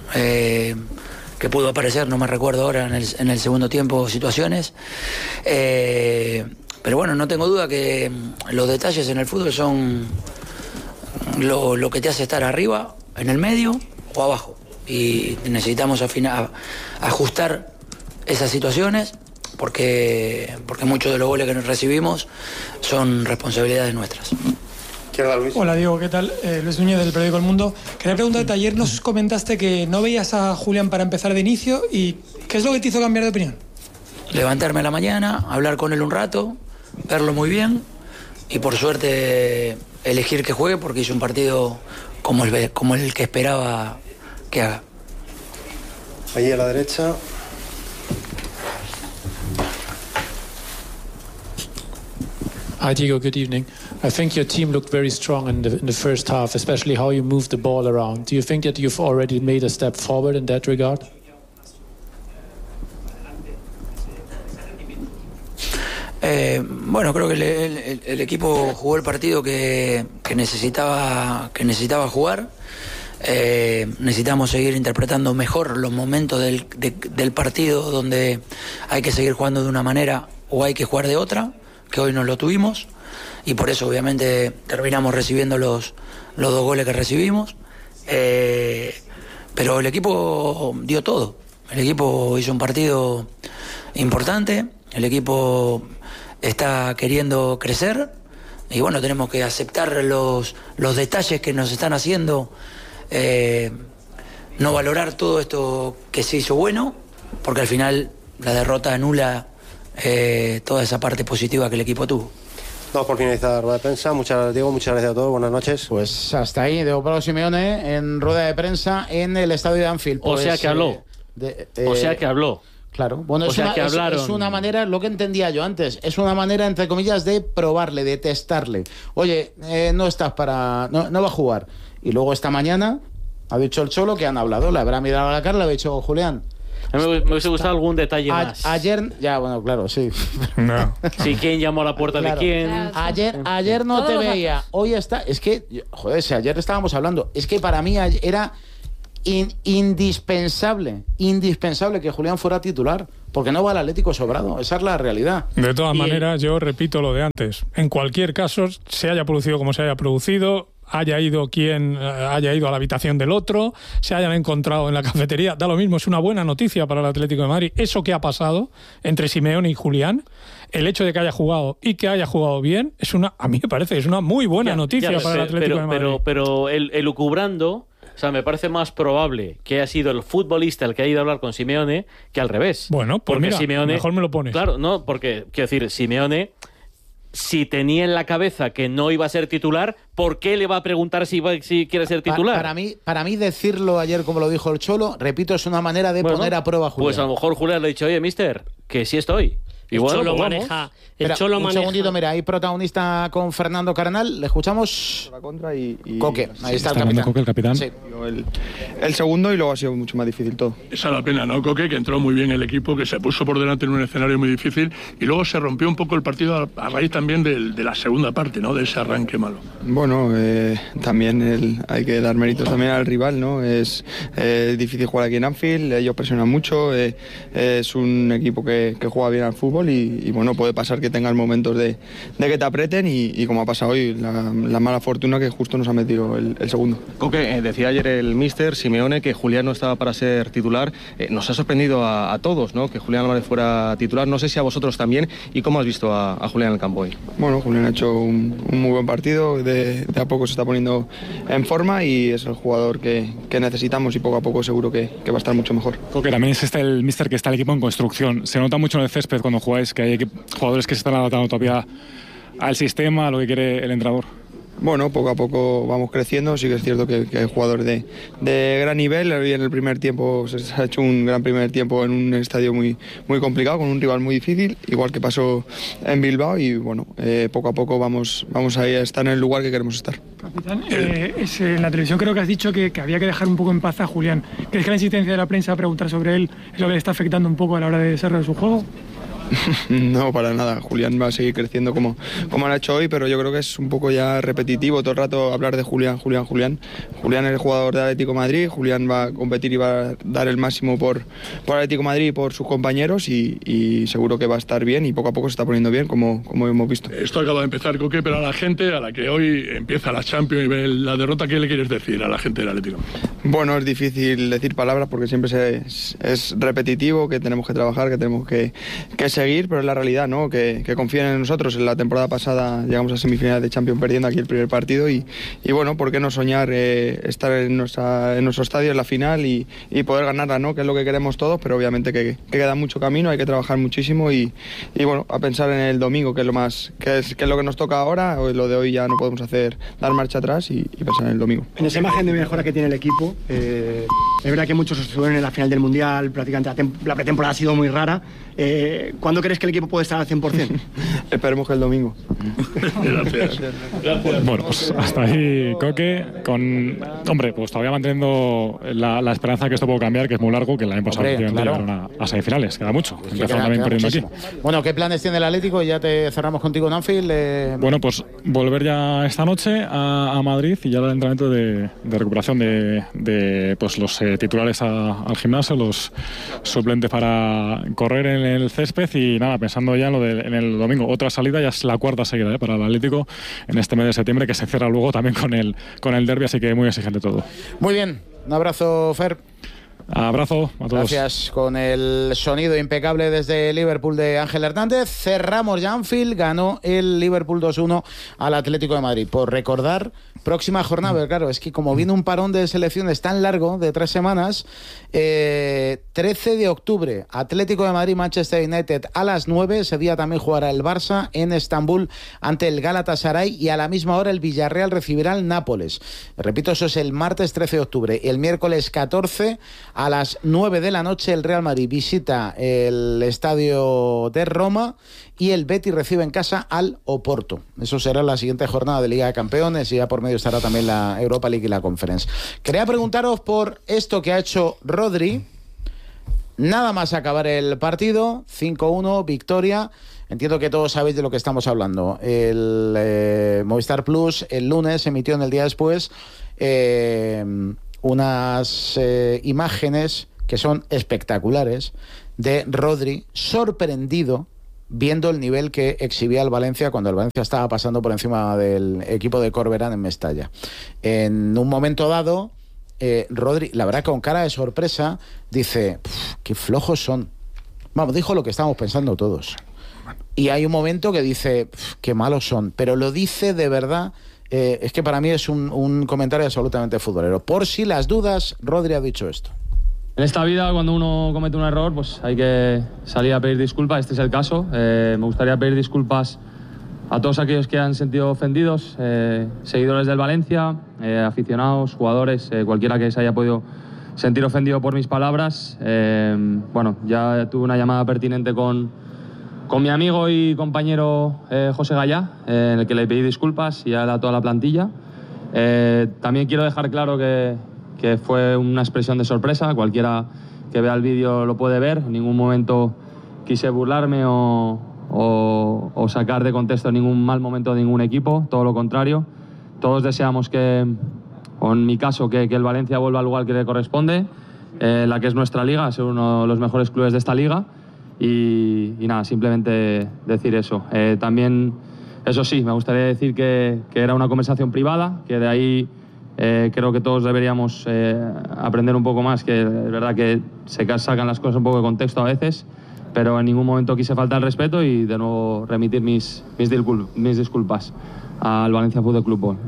aparecer, no me recuerdo ahora en el segundo tiempo situaciones. Pero bueno, no tengo duda que los detalles en el fútbol son lo que te hace estar arriba, en el medio o abajo. Y necesitamos ajustar esas situaciones porque muchos de los goles que nos recibimos son responsabilidades nuestras. Hola Diego, ¿qué tal? Luis Núñez del periódico El Mundo. Quería preguntarte, ayer nos comentaste que no veías a Julián para empezar de inicio, y ¿qué es lo que te hizo cambiar de opinión? Levantarme a la mañana, hablar con él un rato, verlo muy bien y por suerte elegir que juegue, porque hizo un partido como el que esperaba que haga. Allí a la derecha. Hi Diego, good evening. I think your team looked very strong in the first half, especially how you moved the ball around. Do you think that you've already made a step forward in that regard? Bueno, creo que el equipo jugó el partido que necesitaba jugar. Necesitamos seguir interpretando mejor los momentos del partido donde hay que seguir jugando de una manera o hay que jugar de otra, que hoy no lo tuvimos, y por eso obviamente terminamos recibiendo los 2 goles que recibimos. Pero el equipo dio todo, el equipo hizo un partido importante, el equipo está queriendo crecer y bueno, tenemos que aceptar los detalles que nos están haciendo, no valorar todo esto que se hizo bueno, porque al final la derrota anula toda esa parte positiva que el equipo tuvo. Damos por finalizar la rueda de prensa. Muchas gracias, Diego. Muchas gracias a todos. Buenas noches. Pues hasta ahí, Diego Pablo Simeone en rueda de prensa en el estadio de Anfield. O sea que habló. O sea que habló. Claro, bueno, es una manera, lo que entendía yo antes, es una manera, entre comillas, de probarle, de testarle. Oye, no va a jugar. Y luego esta mañana ha dicho el Cholo que han hablado, le habrá mirado a la cara, le ha dicho Julián. A mí me hubiese gustado algún detalle más. Ayer, ya, bueno, claro, sí. No. Sí, quién llamó a la puerta de quién. Ayer no te veía, hoy está. Es que, joder, si ayer estábamos hablando, es que para mí era indispensable que Julián fuera titular, porque no va al Atlético sobrado, esa es la realidad. De todas maneras, yo repito lo de antes, en cualquier caso, se haya producido como se haya producido, haya ido quien haya ido a la habitación del otro, se hayan encontrado en la cafetería, da lo mismo, es una buena noticia para el Atlético de Madrid. Eso que ha pasado entre Simeone y Julián, el hecho de que haya jugado y que haya jugado bien, a mí me parece que es una muy buena noticia para el Atlético de Madrid. Pero elucubrando, o sea, me parece más probable que haya sido el futbolista el que haya ido a hablar con Simeone que al revés. Bueno, pues mira, Simeone, mejor me lo pones. Claro, no, porque, quiero decir, Simeone, si tenía en la cabeza que no iba a ser titular, ¿por qué le va a preguntar si quiere ser titular? Para mí decirlo ayer como lo dijo el Cholo, repito, es una manera de poner a prueba a Julián. Pues a lo mejor Julián le ha dicho, oye, mister, que sí estoy. El Cholo maneja. Un segundito, mira, hay protagonista con Fernando Carnal. Le escuchamos. La contra y Coque, ahí está el capitán. Coque, el capitán. Sí. El segundo, y luego ha sido mucho más difícil todo. Esa es la pena, ¿no, Coque? Que entró muy bien el equipo, que se puso por delante en un escenario muy difícil y luego se rompió un poco el partido a raíz también de la segunda parte, ¿no? De ese arranque malo. Bueno, también hay que dar méritos también al rival, ¿no? Es difícil jugar aquí en Anfield, ellos presionan mucho, es un equipo que juega bien al fútbol. fútbol y bueno, puede pasar que tengas momentos de que te aprieten y como ha pasado hoy, la mala fortuna que justo nos ha metido el segundo. Coque, decía ayer el míster Simeone que Julián no estaba para ser titular. Nos ha sorprendido a todos, ¿no?, que Julián Álvarez fuera titular. No sé si a vosotros también. ¿Y cómo has visto a Julián en el campo hoy? Bueno, Julián ha hecho un muy buen partido. De a poco se está poniendo en forma y es el jugador que necesitamos y poco a poco seguro que va a estar mucho mejor. Coque, también es el míster que está el equipo en construcción. Se nota mucho en el césped cuando jugáis que hay jugadores que se están adaptando todavía al sistema, a lo que quiere el entrenador. Bueno, poco a poco vamos creciendo. Sí que es cierto que hay jugadores de gran nivel. Hoy en el primer tiempo se ha hecho un gran primer tiempo en un estadio muy complicado, con un rival muy difícil, igual que pasó en Bilbao y bueno, poco a poco vamos a estar en el lugar que queremos estar. Capitán, en la televisión creo que has dicho que había que dejar un poco en paz a Julián. ¿Crees que la insistencia de la prensa a preguntar sobre él es lo que le está afectando un poco a la hora de desarrollar su juego? No, para nada. Julián va a seguir creciendo como lo ha hecho hoy, pero yo creo que es un poco ya repetitivo todo el rato hablar de Julián. Julián es el jugador de Atlético de Madrid. Julián va a competir y va a dar el máximo por Atlético de Madrid y por sus compañeros y seguro que va a estar bien y poco a poco se está poniendo bien como hemos visto. Esto acaba de empezar, Coque, pero a la gente a la que hoy empieza la Champions y ve la derrota, ¿qué le quieres decir a la gente del Atlético? Bueno, es difícil decir palabras porque siempre es repetitivo, que tenemos que trabajar, que tenemos que seguir, pero es la realidad, ¿no? Que confíen en nosotros. En la temporada pasada llegamos a semifinales de Champions perdiendo aquí el primer partido y bueno, ¿por qué no soñar estar en nuestro estadio en la final y poder ganarla, ¿no? Que es lo que queremos todos, pero obviamente que queda mucho camino, hay que trabajar muchísimo y bueno, a pensar en el domingo, que es lo que nos toca ahora. Lo de hoy ya no podemos dar marcha atrás y pensar en el domingo. En esa imagen de mejora que tiene el equipo, es verdad que muchos estuvieron en la final del Mundial, prácticamente la pretemporada ha sido muy rara. ¿Cuándo crees que el equipo puede estar al 100%? Esperemos que el domingo. Gracias. Bueno, pues hasta ahí, Coque, hombre, pues todavía manteniendo la esperanza que esto puede cambiar, que es muy largo, que el año pasado llegaron a semifinales, queda mucho. Empezaron también perdiendo aquí. Bueno, ¿qué planes tiene el Atlético? Y ya te cerramos contigo en Anfield. Bueno, pues volver ya esta noche a Madrid y ya el entrenamiento de recuperación de pues los titulares al gimnasio, los suplentes para correr en el césped y nada, pensando ya en el domingo. Otra salida, ya es la cuarta seguida para el Atlético en este mes de septiembre, que se cierra luego también con el derbi, así que muy exigente todo. Muy bien, un abrazo, Fer. Abrazo a todos. Gracias. Con el sonido impecable desde Liverpool de Ángel Hernández, cerramos ya Anfield. Ganó el Liverpool 2-1 al Atlético de Madrid. Por recordar, próxima jornada, pero claro, es que como viene un parón de selecciones tan largo, de 3 semanas, 13 de octubre, Atlético de Madrid, Manchester United a las 9. Ese día también jugará el Barça en Estambul ante el Galatasaray y a la misma hora el Villarreal recibirá al Nápoles. Repito, eso es el martes 13 de octubre. El miércoles 14 a las 9 de la noche el Real Madrid visita el estadio de Roma y el Betis recibe en casa al Oporto. Eso será la siguiente jornada de Liga de Campeones y ya por medio estará también la Europa League y la Conference. Quería preguntaros por esto que ha hecho Rodri. Nada más acabar el partido, 5-1, victoria. Entiendo que todos sabéis de lo que estamos hablando. El Movistar Plus el lunes emitió en el día después unas imágenes que son espectaculares de Rodri sorprendido viendo el nivel que exhibía el Valencia cuando el Valencia estaba pasando por encima del equipo de Corberán en Mestalla. En un momento dado, Rodri, la verdad, con cara de sorpresa, dice: qué flojos son. Vamos, dijo lo que estábamos pensando todos. Y hay un momento que dice: qué malos son. Pero lo dice de verdad. Es que para mí es un comentario absolutamente futbolero. Por si las dudas, Rodri ha dicho esto. En esta vida, cuando uno comete un error, pues hay que salir a pedir disculpas. Este es el caso. Me gustaría pedir disculpas a todos aquellos que han sentido ofendidos, seguidores del Valencia, aficionados, jugadores, cualquiera que se haya podido sentir ofendido por mis palabras. Bueno, ya tuve una llamada pertinente con mi amigo y compañero José Gallá, en el que le pedí disculpas y a toda la plantilla. También quiero dejar claro que fue una expresión de sorpresa. Cualquiera que vea el vídeo lo puede ver. En ningún momento quise burlarme o sacar de contexto ningún mal momento de ningún equipo. Todo lo contrario. Todos deseamos o en mi caso, que el Valencia vuelva al lugar que le corresponde, la que es nuestra liga, ser uno de los mejores clubes de esta liga. y nada, simplemente decir eso. También, eso sí, me gustaría decir que era una conversación privada, que de ahí creo que todos deberíamos aprender un poco más, que es verdad que se sacan las cosas un poco de contexto a veces, pero en ningún momento quise faltar el respeto y de nuevo remitir mis disculpas al Valencia Fútbol Club.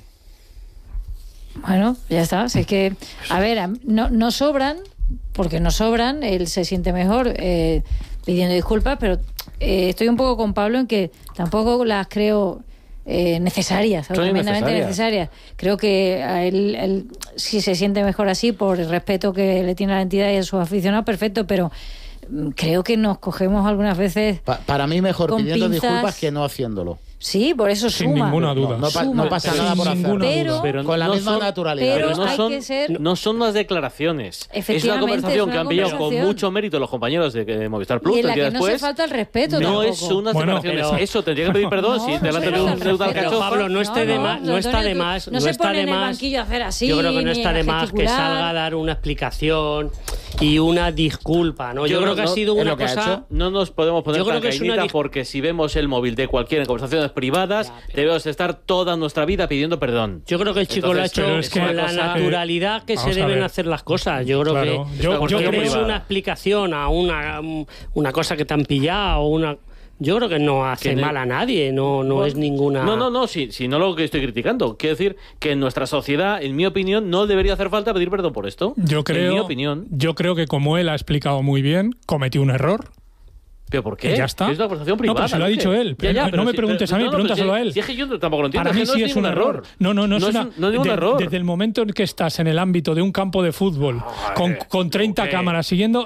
Bueno, ya está. Es que, a ver, no sobran, porque no sobran, él se siente mejor pidiendo disculpas, pero estoy un poco con Pablo en que tampoco las creo necesarias, tremendamente necesarias. Creo que a él si se siente mejor así por el respeto que le tiene a la entidad y a sus aficionados, perfecto, pero creo que nos cogemos algunas veces para mí mejor pidiendo pinzas, disculpas que no haciéndolo. Sí, por eso sin ninguna duda. No pasa nada por hacerlo. Pero con la misma naturalidad. Pero no son las declaraciones. Es una conversación que han pillado con mucho mérito los compañeros de Movistar Plus. Y en la que después, no se falta el respeto. No tampoco. es unas declaraciones. Eso tendría que pedir perdón si delante de un deuda al cachofa. Pablo, no está de más. No se pone en el banquillo a hacer así. Yo creo que no está de más que salga a dar una explicación y una disculpa, ¿no? Yo creo que ha sido una cosa. No nos podemos poner tan caíditas porque si vemos el móvil de cualquiera en conversaciones privadas, debemos estar toda nuestra vida pidiendo perdón. Yo creo que el chico lo ha hecho con la naturalidad que se deben hacer las cosas. Yo creo que yo creo una explicación a una cosa que te han pillado o una... Yo creo que no hace mal a nadie, no es ninguna... No, si no lo que estoy criticando. Quiero decir que en nuestra sociedad, en mi opinión, no debería hacer falta pedir perdón por esto. En mi opinión. Yo creo que como él ha explicado muy bien, cometió un error. ¿Pero por qué? Ya está. Es una conversación privada. No, pero se lo ha dicho él. No me preguntes a mí, pregúntaselo a él. Si es que yo tampoco lo entiendo. Para mí sí es un error. No es ningún error. Desde el momento en que estás en el ámbito de un campo de fútbol con 30 cámaras siguiendo,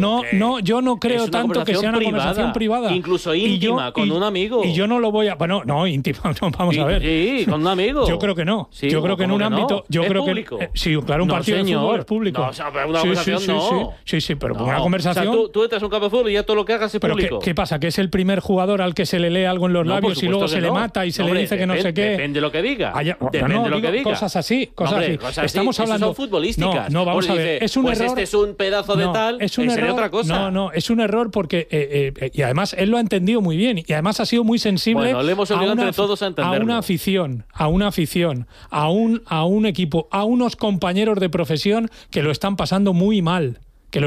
yo no creo tanto que sea una conversación privada. Incluso íntima, con un amigo. Y yo no lo voy a... Bueno, no, íntima, no, vamos a ver. Sí, con un amigo. Yo creo que no. Yo creo que en un ámbito... Yo creo que... Sí, claro, un partido de fútbol es público. No, o sea, una conversación no. Sí, pero una conversación... O sea, tú entras a un campo de fútbol y ya todo lo que hagas es público. ¿Qué pasa? ¿Que es el primer jugador al que se le lee algo en los labios y luego se le mata y se le dice que no sé qué? Depende de lo que diga. Depende de lo que diga. Cosas así. Estamos hablando... Son futbolísticas. No, vamos a ver. Es un error. Este es un pedazo de tal. Es un error. Otra cosa. No, es un error porque... y además él lo ha entendido muy bien. Y además ha sido muy sensible... Bueno, le hemos obligado entre todos a entenderlo. A una afición, a un equipo, a unos compañeros de profesión que lo están pasando muy mal.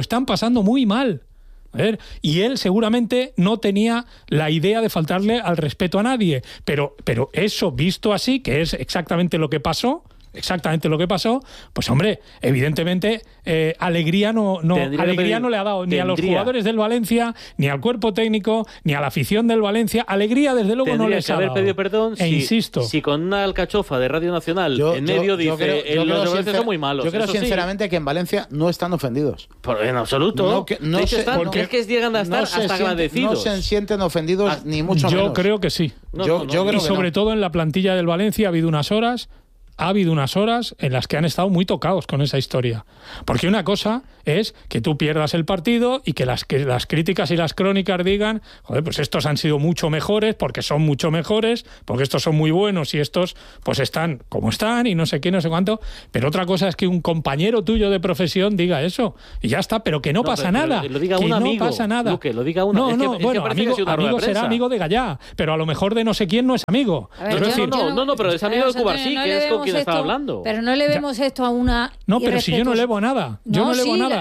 A ver, y él seguramente no tenía la idea de faltarle al respeto a nadie, pero eso visto así, que es exactamente lo que pasó, pues hombre, evidentemente alegría no le ha dado ni a los jugadores del Valencia, ni al cuerpo técnico, ni a la afición del Valencia. Alegría desde luego no les ha dado. Tendría que haber pedido perdón insisto, si con una alcachofa de Radio Nacional en medio dice los de Valencia son muy malos. Yo creo sinceramente que en Valencia no están ofendidos. En absoluto. Es que llegan a estar hasta agradecidos. No se sienten ofendidos ni mucho menos. Yo creo que sí. Yo creo y sobre todo en la plantilla del Valencia ha habido unas horas en las que han estado muy tocados con esa historia. Porque una cosa es que tú pierdas el partido y que las críticas y las crónicas digan, joder, pues estos han sido mucho mejores, porque son mucho mejores, porque estos son muy buenos y estos pues están como están y no sé qué, no sé cuánto. Pero otra cosa es que un compañero tuyo de profesión diga eso. Y ya está, pero que no pasa nada. Lo diga que un amigo. No pasa nada. Luque, lo diga uno. Bueno, amigo será amigo de Gallá, pero a lo mejor de no sé quién no es amigo. Pero es amigo de Cubarsí, que es con quien estaba hablando. Pero no le vemos esto a una... No, pero si yo no elevo nada. Yo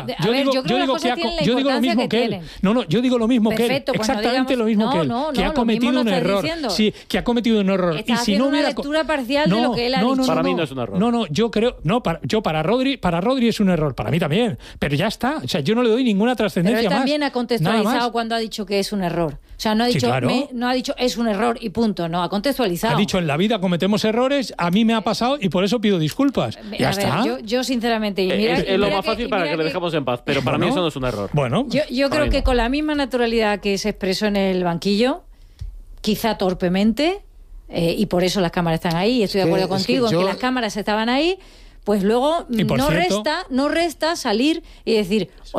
digo lo mismo que él. Yo digo lo mismo que él. Exactamente lo mismo que él. Que ha cometido un error. Sí, que ha cometido un error. Y si no hubiera... una lectura parcial de lo que él ha dicho. Para mí no es un error. Yo creo... Para Rodri es un error. Para mí también. Pero ya está. O sea, yo no le doy ninguna trascendencia más. Pero él también ha contextualizado cuando ha dicho que es un error. O sea, no ha dicho es un error y punto. No, ha contextualizado. Ha dicho en la vida cometemos errores, a mí me ha pasado y por eso pido disculpas. Ya está. Yo sinceramente... es lo más fácil para que le dejemos en paz, pero para mí eso no es un error. Bueno, yo creo que con la misma naturalidad que se expresó en el banquillo, quizá torpemente, y por eso las cámaras están ahí, y estoy de acuerdo contigo en que las cámaras estaban ahí, pues luego no resta salir y decir, oye,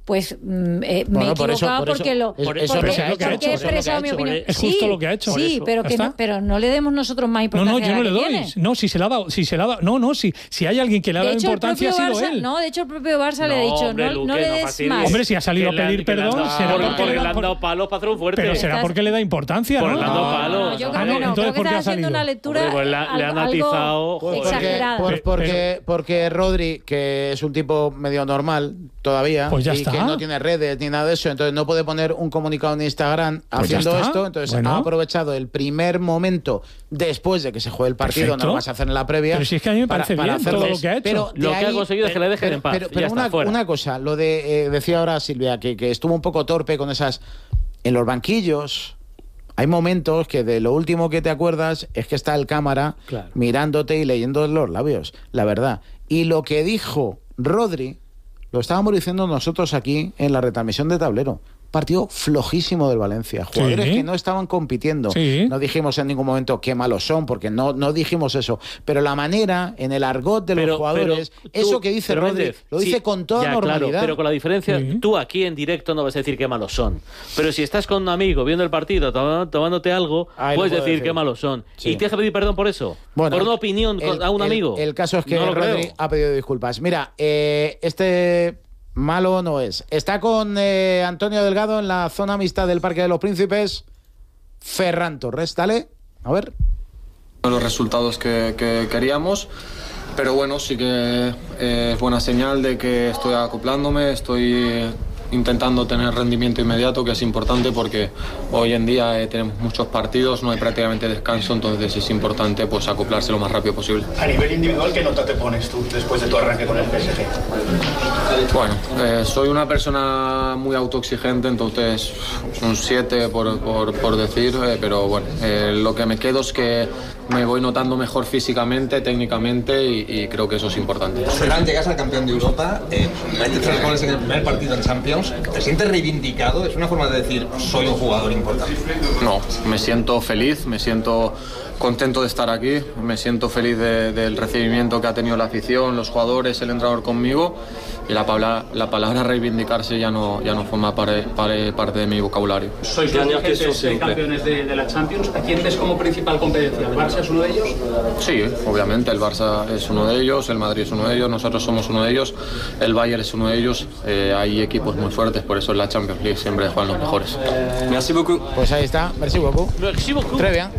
pues me he equivocado porque he expresado mi opinión. Es justo lo que ha hecho. Sí, pero no le demos nosotros más importancia. No, yo no le doy. No, si se la ha dado. Si hay alguien que le ha dado importancia, ha sido él. No, de hecho el propio Barça le ha dicho, no le des más. Hombre, si ha salido a pedir perdón, será porque le han dado palos para hacer un fuerte. Pero será porque le da importancia, ¿no? Le han dado palos. Yo creo que no. Creo que está haciendo una lectura le han atizado exagerada. Porque Rodri, que es un tipo medio normal todavía, pues ya y que no tiene redes ni nada de eso, entonces no puede poner un comunicado en Instagram haciendo esto, entonces ha aprovechado el primer momento después de que se juegue el partido. Perfecto. No lo vas a hacer en la previa. Pero si es que a mí me parece bien todo lo que ha hecho. Pero lo que ha conseguido es que le dejen en paz. Pero una cosa, lo de decía ahora Silvia, que estuvo un poco torpe con esas. En los banquillos hay momentos que de lo último que te acuerdas es que está el cámara mirándote y leyendo los labios, la verdad. Y lo que dijo Rodri lo estábamos diciendo nosotros aquí en la retransmisión de Tablero. Partido flojísimo del Valencia. Jugadores que no estaban compitiendo. No dijimos en ningún momento qué malos son, porque no dijimos eso. Pero la manera, en el argot de los jugadores, eso que dice Rodri, lo dice con toda normalidad. Claro, pero con la diferencia, tú aquí en directo no vas a decir qué malos son. Pero si estás con un amigo viendo el partido, tomándote algo, puedes decir qué malos son. ¿Y te has que pedir perdón por eso? Bueno, por una opinión a un amigo. El caso es que Rodri ha pedido disculpas. Mira, malo no es. Está con Antonio Delgado en la zona mixta del Parque de los Príncipes. Ferran Torres, dale. A ver. Los resultados que queríamos, pero bueno, sí que es buena señal de que estoy acoplándome, estoy intentando tener rendimiento inmediato, que es importante porque hoy en día tenemos muchos partidos, no hay prácticamente descanso, entonces es importante pues acoplarse lo más rápido posible. A nivel individual, ¿qué nota te pones tú después de tu arranque con el PSG? Bueno, soy una persona muy autoexigente, entonces un 7 por decir, pero bueno, lo que me quedo es que me voy notando mejor físicamente, técnicamente y creo que eso es importante. Ferran, llegas al campeón de Europa, metes 3 goles en el primer partido en Champions, ¿te sientes reivindicado? Es una forma de decir, soy un jugador importante. No, me siento feliz, me siento contento de estar aquí, me siento feliz del recibimiento que ha tenido la afición, los jugadores, el entrenador conmigo, y la palabra reivindicarse ya no forma parte de mi vocabulario. Sois los campeones de la Champions. ¿A quién ves como principal competencia? ¿El Barça es uno de ellos? Sí, obviamente, el Barça es uno de ellos, el Madrid es uno de ellos, nosotros somos uno de ellos, el Bayern es uno de ellos. Hay equipos muy fuertes, por eso en la Champions League siempre juegan los mejores. Merci beaucoup. Pues ahí está, merci beaucoup. Merci beaucoup. Très bien.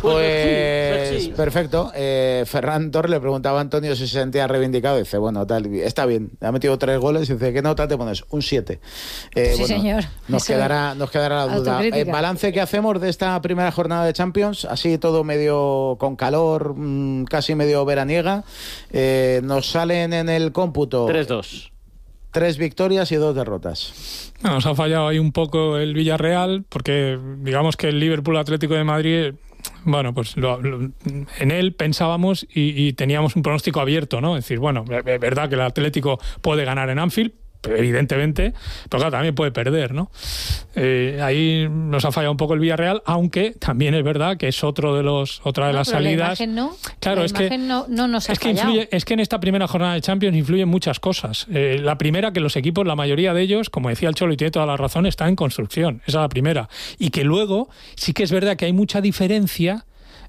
Pues perfecto. Ferran Torres le preguntaba a Antonio si se sentía reivindicado. Dice, bueno, tal, está bien. Ha metido 3 goles. Dice, ¿qué nota te pones? Un 7. Sí, bueno, señor. Nos quedará la duda. Balance que hacemos de esta primera jornada de Champions, así todo medio con calor, casi medio veraniega. Nos salen en el cómputo 3-2. 3 victorias y 2 derrotas. Nos ha fallado ahí un poco el Villarreal, porque digamos que el Liverpool Atlético de Madrid, bueno, pues en él pensábamos y teníamos un pronóstico abierto, ¿no? Es decir, bueno, es verdad que el Atlético puede ganar en Anfield, evidentemente, pero claro, también puede perder, ¿no? Ahí nos ha fallado un poco el Villarreal, aunque también es verdad que es otra de las salidas. La imagen no. Claro, la imagen no nos ha fallado. Es que en esta primera jornada de Champions influyen muchas cosas. La primera, que los equipos, la mayoría de ellos, como decía el Cholo y tiene toda la razón, está en construcción. Esa es la primera. Y que luego sí que es verdad que hay mucha diferencia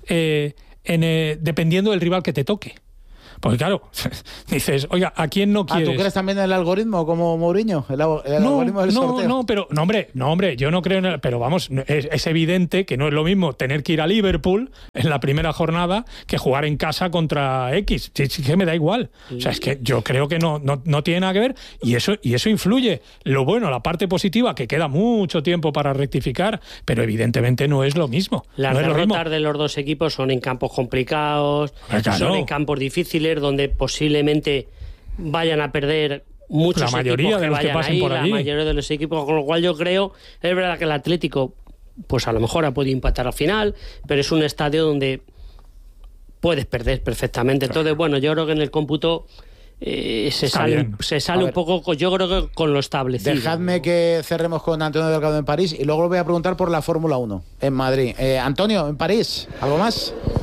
dependiendo del rival que te toque. Porque claro, dices, oiga, ¿a quién no quieres? ¿Tú crees también en el algoritmo como Mourinho? ¿El algoritmo del sorteo? No, hombre, yo no creo en pero vamos, es evidente que no es lo mismo tener que ir a Liverpool en la primera jornada que jugar en casa contra X. Sí, que me da igual. O sea, es que yo creo que no tiene nada que ver y eso influye. Lo bueno, la parte positiva, que queda mucho tiempo para rectificar, pero evidentemente no es lo mismo. Las derrotas de los dos equipos son en campos complicados, son en campos difíciles, donde posiblemente vayan a perder muchos la mayoría equipos de los que pasen por allí. La mayoría de los equipos, con lo cual yo creo, es verdad que el Atlético pues a lo mejor ha podido empatar al final, pero es un estadio donde puedes perder perfectamente. Entonces, bueno, yo creo que en el cómputo se sale un poco, yo creo que con lo establecido. Dejadme que cerremos con Antonio Delgado en París y luego lo voy a preguntar por la Fórmula 1 en Madrid. Antonio, en París, ¿algo más?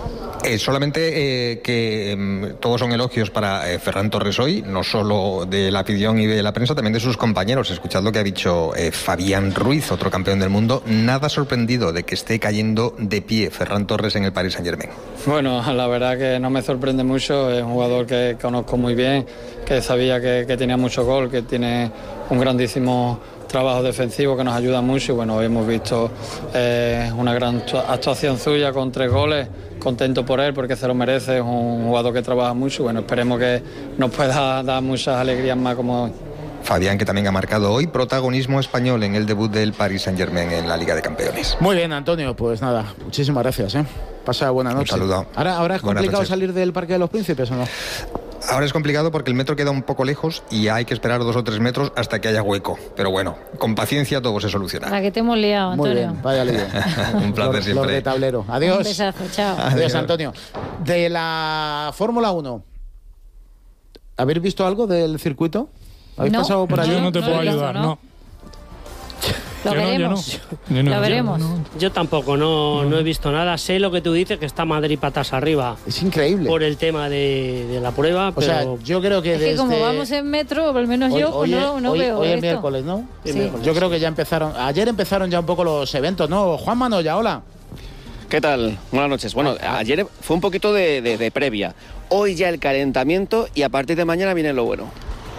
Solamente que todos son elogios para Ferran Torres hoy, no solo de la afición y de la prensa, también de sus compañeros. Escuchad lo que ha dicho Fabián Ruiz, otro campeón del mundo, nada sorprendido de que esté cayendo de pie Ferran Torres en el Paris Saint-Germain. Bueno, la verdad que no me sorprende mucho, es un jugador que conozco muy bien, que sabía que tenía mucho gol, que tiene un grandísimo trabajo defensivo que nos ayuda mucho y bueno, hoy hemos visto una gran actuación suya con 3 goles, contento por él porque se lo merece, es un jugador que trabaja mucho y bueno, esperemos que nos pueda dar muchas alegrías más como hoy. Fabián, que también ha marcado hoy protagonismo español en el debut del Paris Saint-Germain en la Liga de Campeones. Muy bien, Antonio, pues nada, muchísimas gracias. Pasa buena noche. Un saludo. ¿Ahora es complicado salir del Parque de los Príncipes o no? Ahora es complicado porque el metro queda un poco lejos y hay que esperar 2 o 3 metros hasta que haya hueco. Pero bueno, con paciencia todo se soluciona. La que te hemos liado, Antonio. Muy bien, vaya lío. Un placer siempre. Los de tablero. Adiós. Un besazo, chao. Adiós, Antonio. De la Fórmula 1, ¿habéis visto algo del circuito? ¿Habéis pasado por allí? Yo no te puedo ayudar, no. Lo veremos. Lo veremos. Yo tampoco, no he visto nada. Sé lo que tú dices, que está Madrid patas arriba. Es increíble. Por el tema de la prueba. O sea, yo creo que es que como vamos en metro, al menos yo no veo hoy esto. es miércoles, ¿no? Sí. Yo creo que ya empezaron. Ayer empezaron ya un poco los eventos, ¿no? Juan Manoya, hola. ¿Qué tal? Buenas noches. Bueno, ayer fue un poquito de previa. Hoy ya el calentamiento y a partir de mañana viene lo bueno.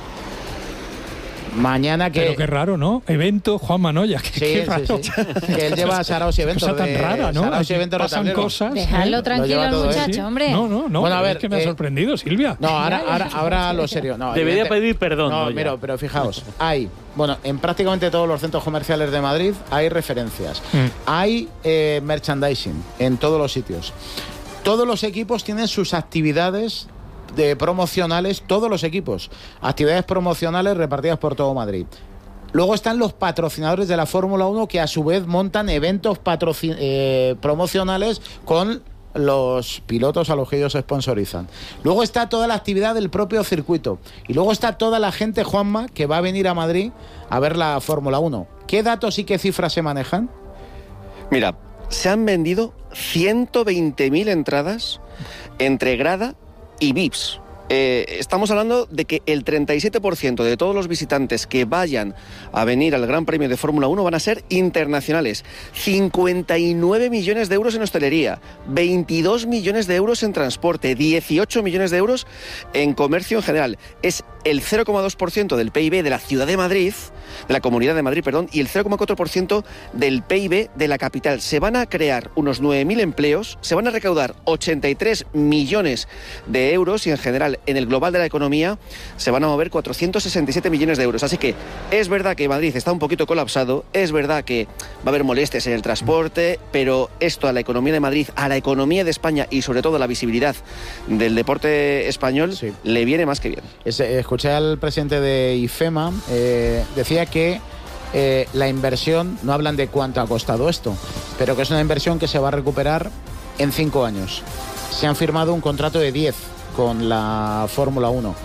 Mañana que... Pero qué raro, ¿no? Evento Juan Manoya. Qué raro. Sí. Que él lleva a Saraos y Eventos. Cosa tan rara, ¿no? Saraos y Eventos pasan cosas. Dejadlo tranquilo al muchacho, hombre. No. Bueno, a ver, es que me ha sorprendido, Silvia. No, ahora lo serio. No, debería pedir perdón. No, mira, pero fijaos, en prácticamente todos los centros comerciales de Madrid hay referencias. Hay merchandising en todos los sitios. Todos los equipos tienen sus actividades promocionales, todos los equipos, actividades promocionales repartidas por todo Madrid. Luego están los patrocinadores de la Fórmula 1 que a su vez montan eventos promocionales con los pilotos a los que ellos sponsorizan. Luego está toda la actividad del propio circuito y luego está toda la gente, Juanma, que va a venir a Madrid a ver la Fórmula 1. ¿Qué datos y qué cifras se manejan? Mira, se han vendido 120.000 entradas entre grada y VIPs. Estamos hablando de que el 37% de todos los visitantes que vayan a venir al Gran Premio de Fórmula 1 van a ser internacionales. 59 millones de euros en hostelería, 22 millones de euros en transporte, 18 millones de euros en comercio en general. Es el 0,2% del PIB de la Ciudad de Madrid, de la Comunidad de Madrid, perdón, y el 0,4% del PIB de la capital. Se van a crear unos 9.000 empleos, se van a recaudar 83 millones de euros y en general en el global de la economía se van a mover 467 millones de euros. Así que es verdad que Madrid está un poquito colapsado, es verdad que va a haber molestias en el transporte, pero esto a la economía de Madrid, a la economía de España y sobre todo a la visibilidad del deporte español le viene más que bien. Escuché al presidente de IFEMA, decía que la inversión, no hablan de cuánto ha costado esto, pero que es una inversión que se va a recuperar en 5 años. Se han firmado un contrato de 10 con la Fórmula 1.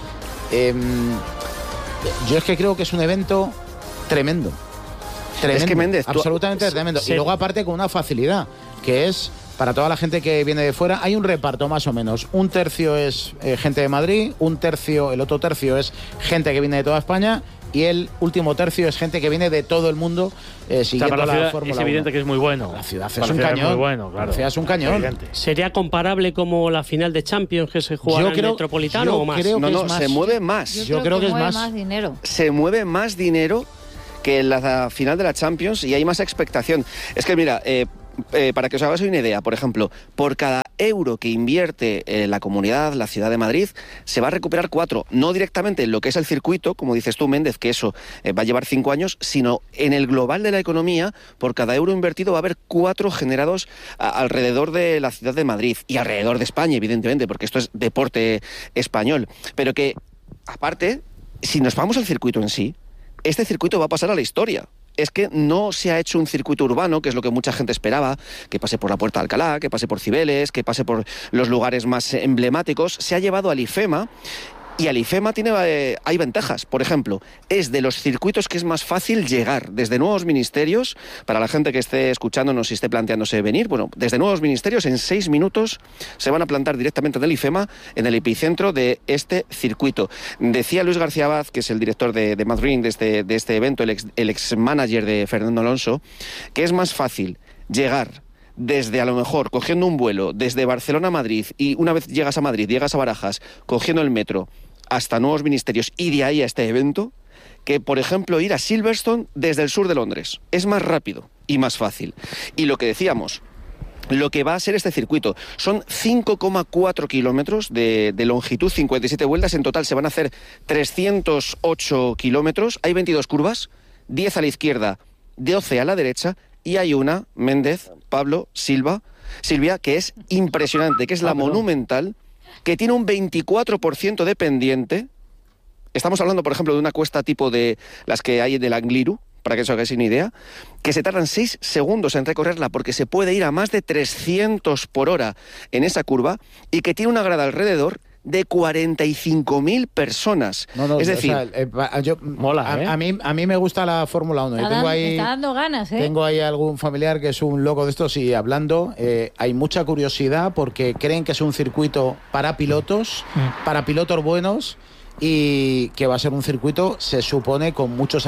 Yo es que creo que es un evento tremendo. Es que Méndez, absolutamente tremendo. Sí. Y luego aparte con una facilidad, que es para toda la gente que viene de fuera, hay un reparto más o menos. Un tercio es gente de Madrid, el otro tercio es gente que viene de toda España y el último tercio es gente que viene de todo el mundo siguiendo la Fórmula 1. Es evidente que es muy bueno. La ciudad es un cañón. Muy bueno, claro. La ciudad es un cañón. ¿Sería comparable como la final de Champions que se juega en el Metropolitano o más? No, se mueve más. Yo creo que es más dinero. Se mueve más dinero que en la final de la Champions y hay más expectación. Es que mira, para que os hagáis una idea, por ejemplo, por cada euro que invierte la comunidad, la ciudad de Madrid, se va a recuperar 4, no directamente en lo que es el circuito, como dices tú, Méndez, que eso va a llevar 5 años, sino en el global de la economía, por cada euro invertido va a haber 4 generados alrededor de la ciudad de Madrid y alrededor de España, evidentemente, porque esto es deporte español. Pero que, aparte, si nos vamos al circuito en sí, este circuito va a pasar a la historia. Es que no se ha hecho un circuito urbano, que es lo que mucha gente esperaba, que pase por la Puerta de Alcalá, que pase por Cibeles, que pase por los lugares más emblemáticos. Se ha llevado al IFEMA Y al IFEMA hay ventajas. Por ejemplo, es de los circuitos que es más fácil llegar desde Nuevos Ministerios. Para la gente que esté escuchándonos y esté planteándose venir, bueno, desde Nuevos Ministerios en 6 minutos se van a plantar directamente en el IFEMA, en el epicentro de este circuito. Decía Luis García Abad, que es el director de Madrid de este evento, el ex manager de Fernando Alonso, que es más fácil llegar desde, a lo mejor, cogiendo un vuelo desde Barcelona a Madrid, y una vez llegas a Madrid, llegas a Barajas, cogiendo el metro hasta Nuevos Ministerios y de ahí a este evento, que, por ejemplo, ir a Silverstone desde el sur de Londres. Es más rápido y más fácil. Y lo que decíamos, lo que va a ser este circuito son 5,4 kilómetros de longitud, 57 vueltas. En total se van a hacer 308 kilómetros. Hay 22 curvas, 10 a la izquierda, 12 a la derecha, y hay una, Méndez, Pablo, Silvia, que es impresionante, que es la Monumental, que tiene un 24% de pendiente. Estamos hablando, por ejemplo, de una cuesta tipo de las que hay del Angliru, para que os hagáis una idea, que se tardan 6 segundos en recorrerla porque se puede ir a más de 300 por hora en esa curva, y que tiene una grada alrededor de 45.000 personas. Es decir, o sea, mola, a mí me gusta la Fórmula 1. Me está dando ganas, ¿eh? Tengo ahí algún familiar que es un loco de estos, y hablando, hay mucha curiosidad porque creen que es un circuito para pilotos buenos, y que va a ser un circuito, se supone, con muchos...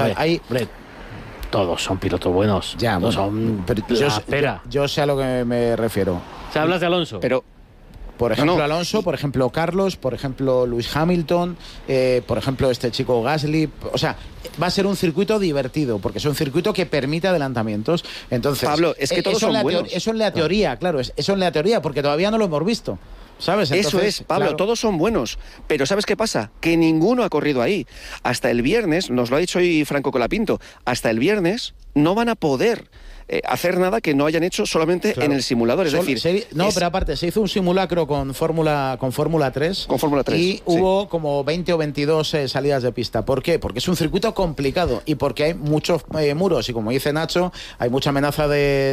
Todos son pilotos buenos. Ya, todos bueno, son yo sé a lo que me refiero. O sea, hablas de Alonso. Pero... Por ejemplo, Alonso, por ejemplo, Carlos, por ejemplo, Lewis Hamilton, por ejemplo, este chico Gasly. O sea, va a ser un circuito divertido, porque es un circuito que permite adelantamientos. Entonces, Pablo, es que todos son buenos. Eso en la teoría, claro, eso en la teoría, porque todavía no lo hemos visto. ¿Sabes? Entonces, eso es, Pablo, claro, todos son buenos. Pero ¿sabes qué pasa? Que ninguno ha corrido ahí. Hasta el viernes, nos lo ha dicho hoy Franco Colapinto, hasta el viernes no van a poder hacer nada que no hayan hecho solamente en el simulador. Es decir, pero aparte, se hizo un simulacro con Fórmula 3. Con Fórmula 3. Y hubo como 20 o 22 salidas de pista. ¿Por qué? Porque es un circuito complicado y porque hay muchos muros. Y como dice Nacho, hay mucha amenaza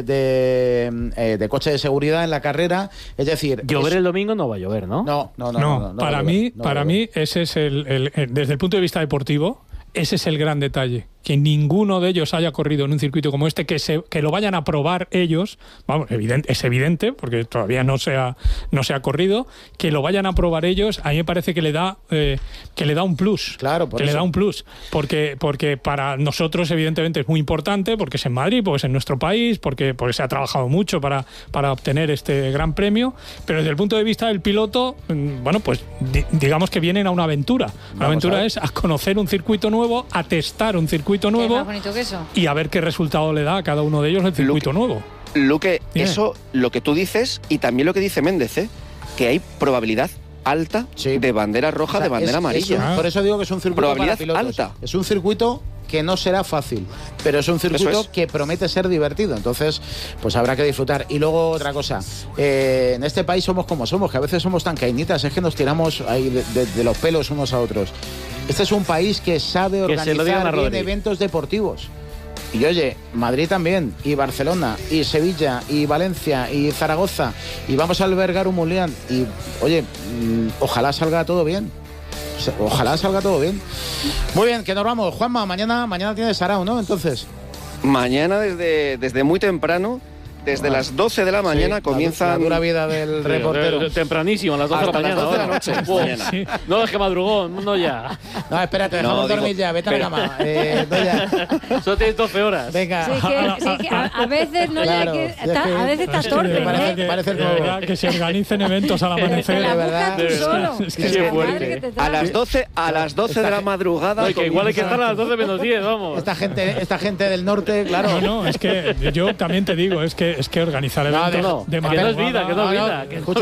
de coche de seguridad en la carrera. Es decir... Llover el domingo no va a llover, ¿no? No. Para mí, ese es desde el punto de vista deportivo, ese es el gran detalle. Que ninguno de ellos haya corrido en un circuito como este, que lo vayan a probar ellos, vamos, es evidente, porque todavía no se ha corrido, que lo vayan a probar ellos, a mí me parece que le da un plus. Claro, le da un plus, porque para nosotros evidentemente es muy importante, porque es en Madrid, porque es en nuestro país, porque se ha trabajado mucho para obtener este gran premio, pero desde el punto de vista del piloto, bueno, pues digamos que vienen a una aventura. La aventura es a conocer un circuito nuevo, a testar un circuito nuevo, más bonito que eso, y a ver qué resultado le da a cada uno de ellos el circuito nuevo. Luque, eso, lo que tú dices, y también lo que dice Méndez, que hay probabilidad alta de bandera roja, de bandera amarilla. Por eso digo que es un circuito probabilidad para pilotos. Alta. Es un circuito que no será fácil, pero es un circuito que promete ser divertido. Entonces, pues habrá que disfrutar. Y luego otra cosa, en este país somos como somos, que a veces somos tan cainitas, es que nos tiramos ahí de los pelos unos a otros. Este es un país que sabe organizar bien eventos deportivos. Y oye, Madrid también, y Barcelona, y Sevilla, y Valencia, y Zaragoza, y vamos a albergar un Mundial. Y oye, ojalá salga todo bien. Ojalá salga todo bien. Muy bien, que nos vamos. Juanma, mañana tienes Sarao, ¿no? Entonces. Mañana desde muy temprano, desde las 12 de la mañana comienza la dura vida del reportero. Tempranísimo, a las 12 de la mañana. 12 de la noche. Mañana. No, es que madrugó, no ya. No, espérate, dejamos dormir ya, vete a la cama. No ya. Solo tienes 12 horas. Venga. Sí, que a veces no claro, a veces está torpe. Parece de verdad, que se organicen eventos al amanecer. De verdad. Es que fuerte. A las 12 de la madrugada. No, que igual hay que estar a las 12 menos 10, vamos. Esta gente del norte, claro. No, es que yo también te digo, es que organizar eventos de madrugada, que no es vida.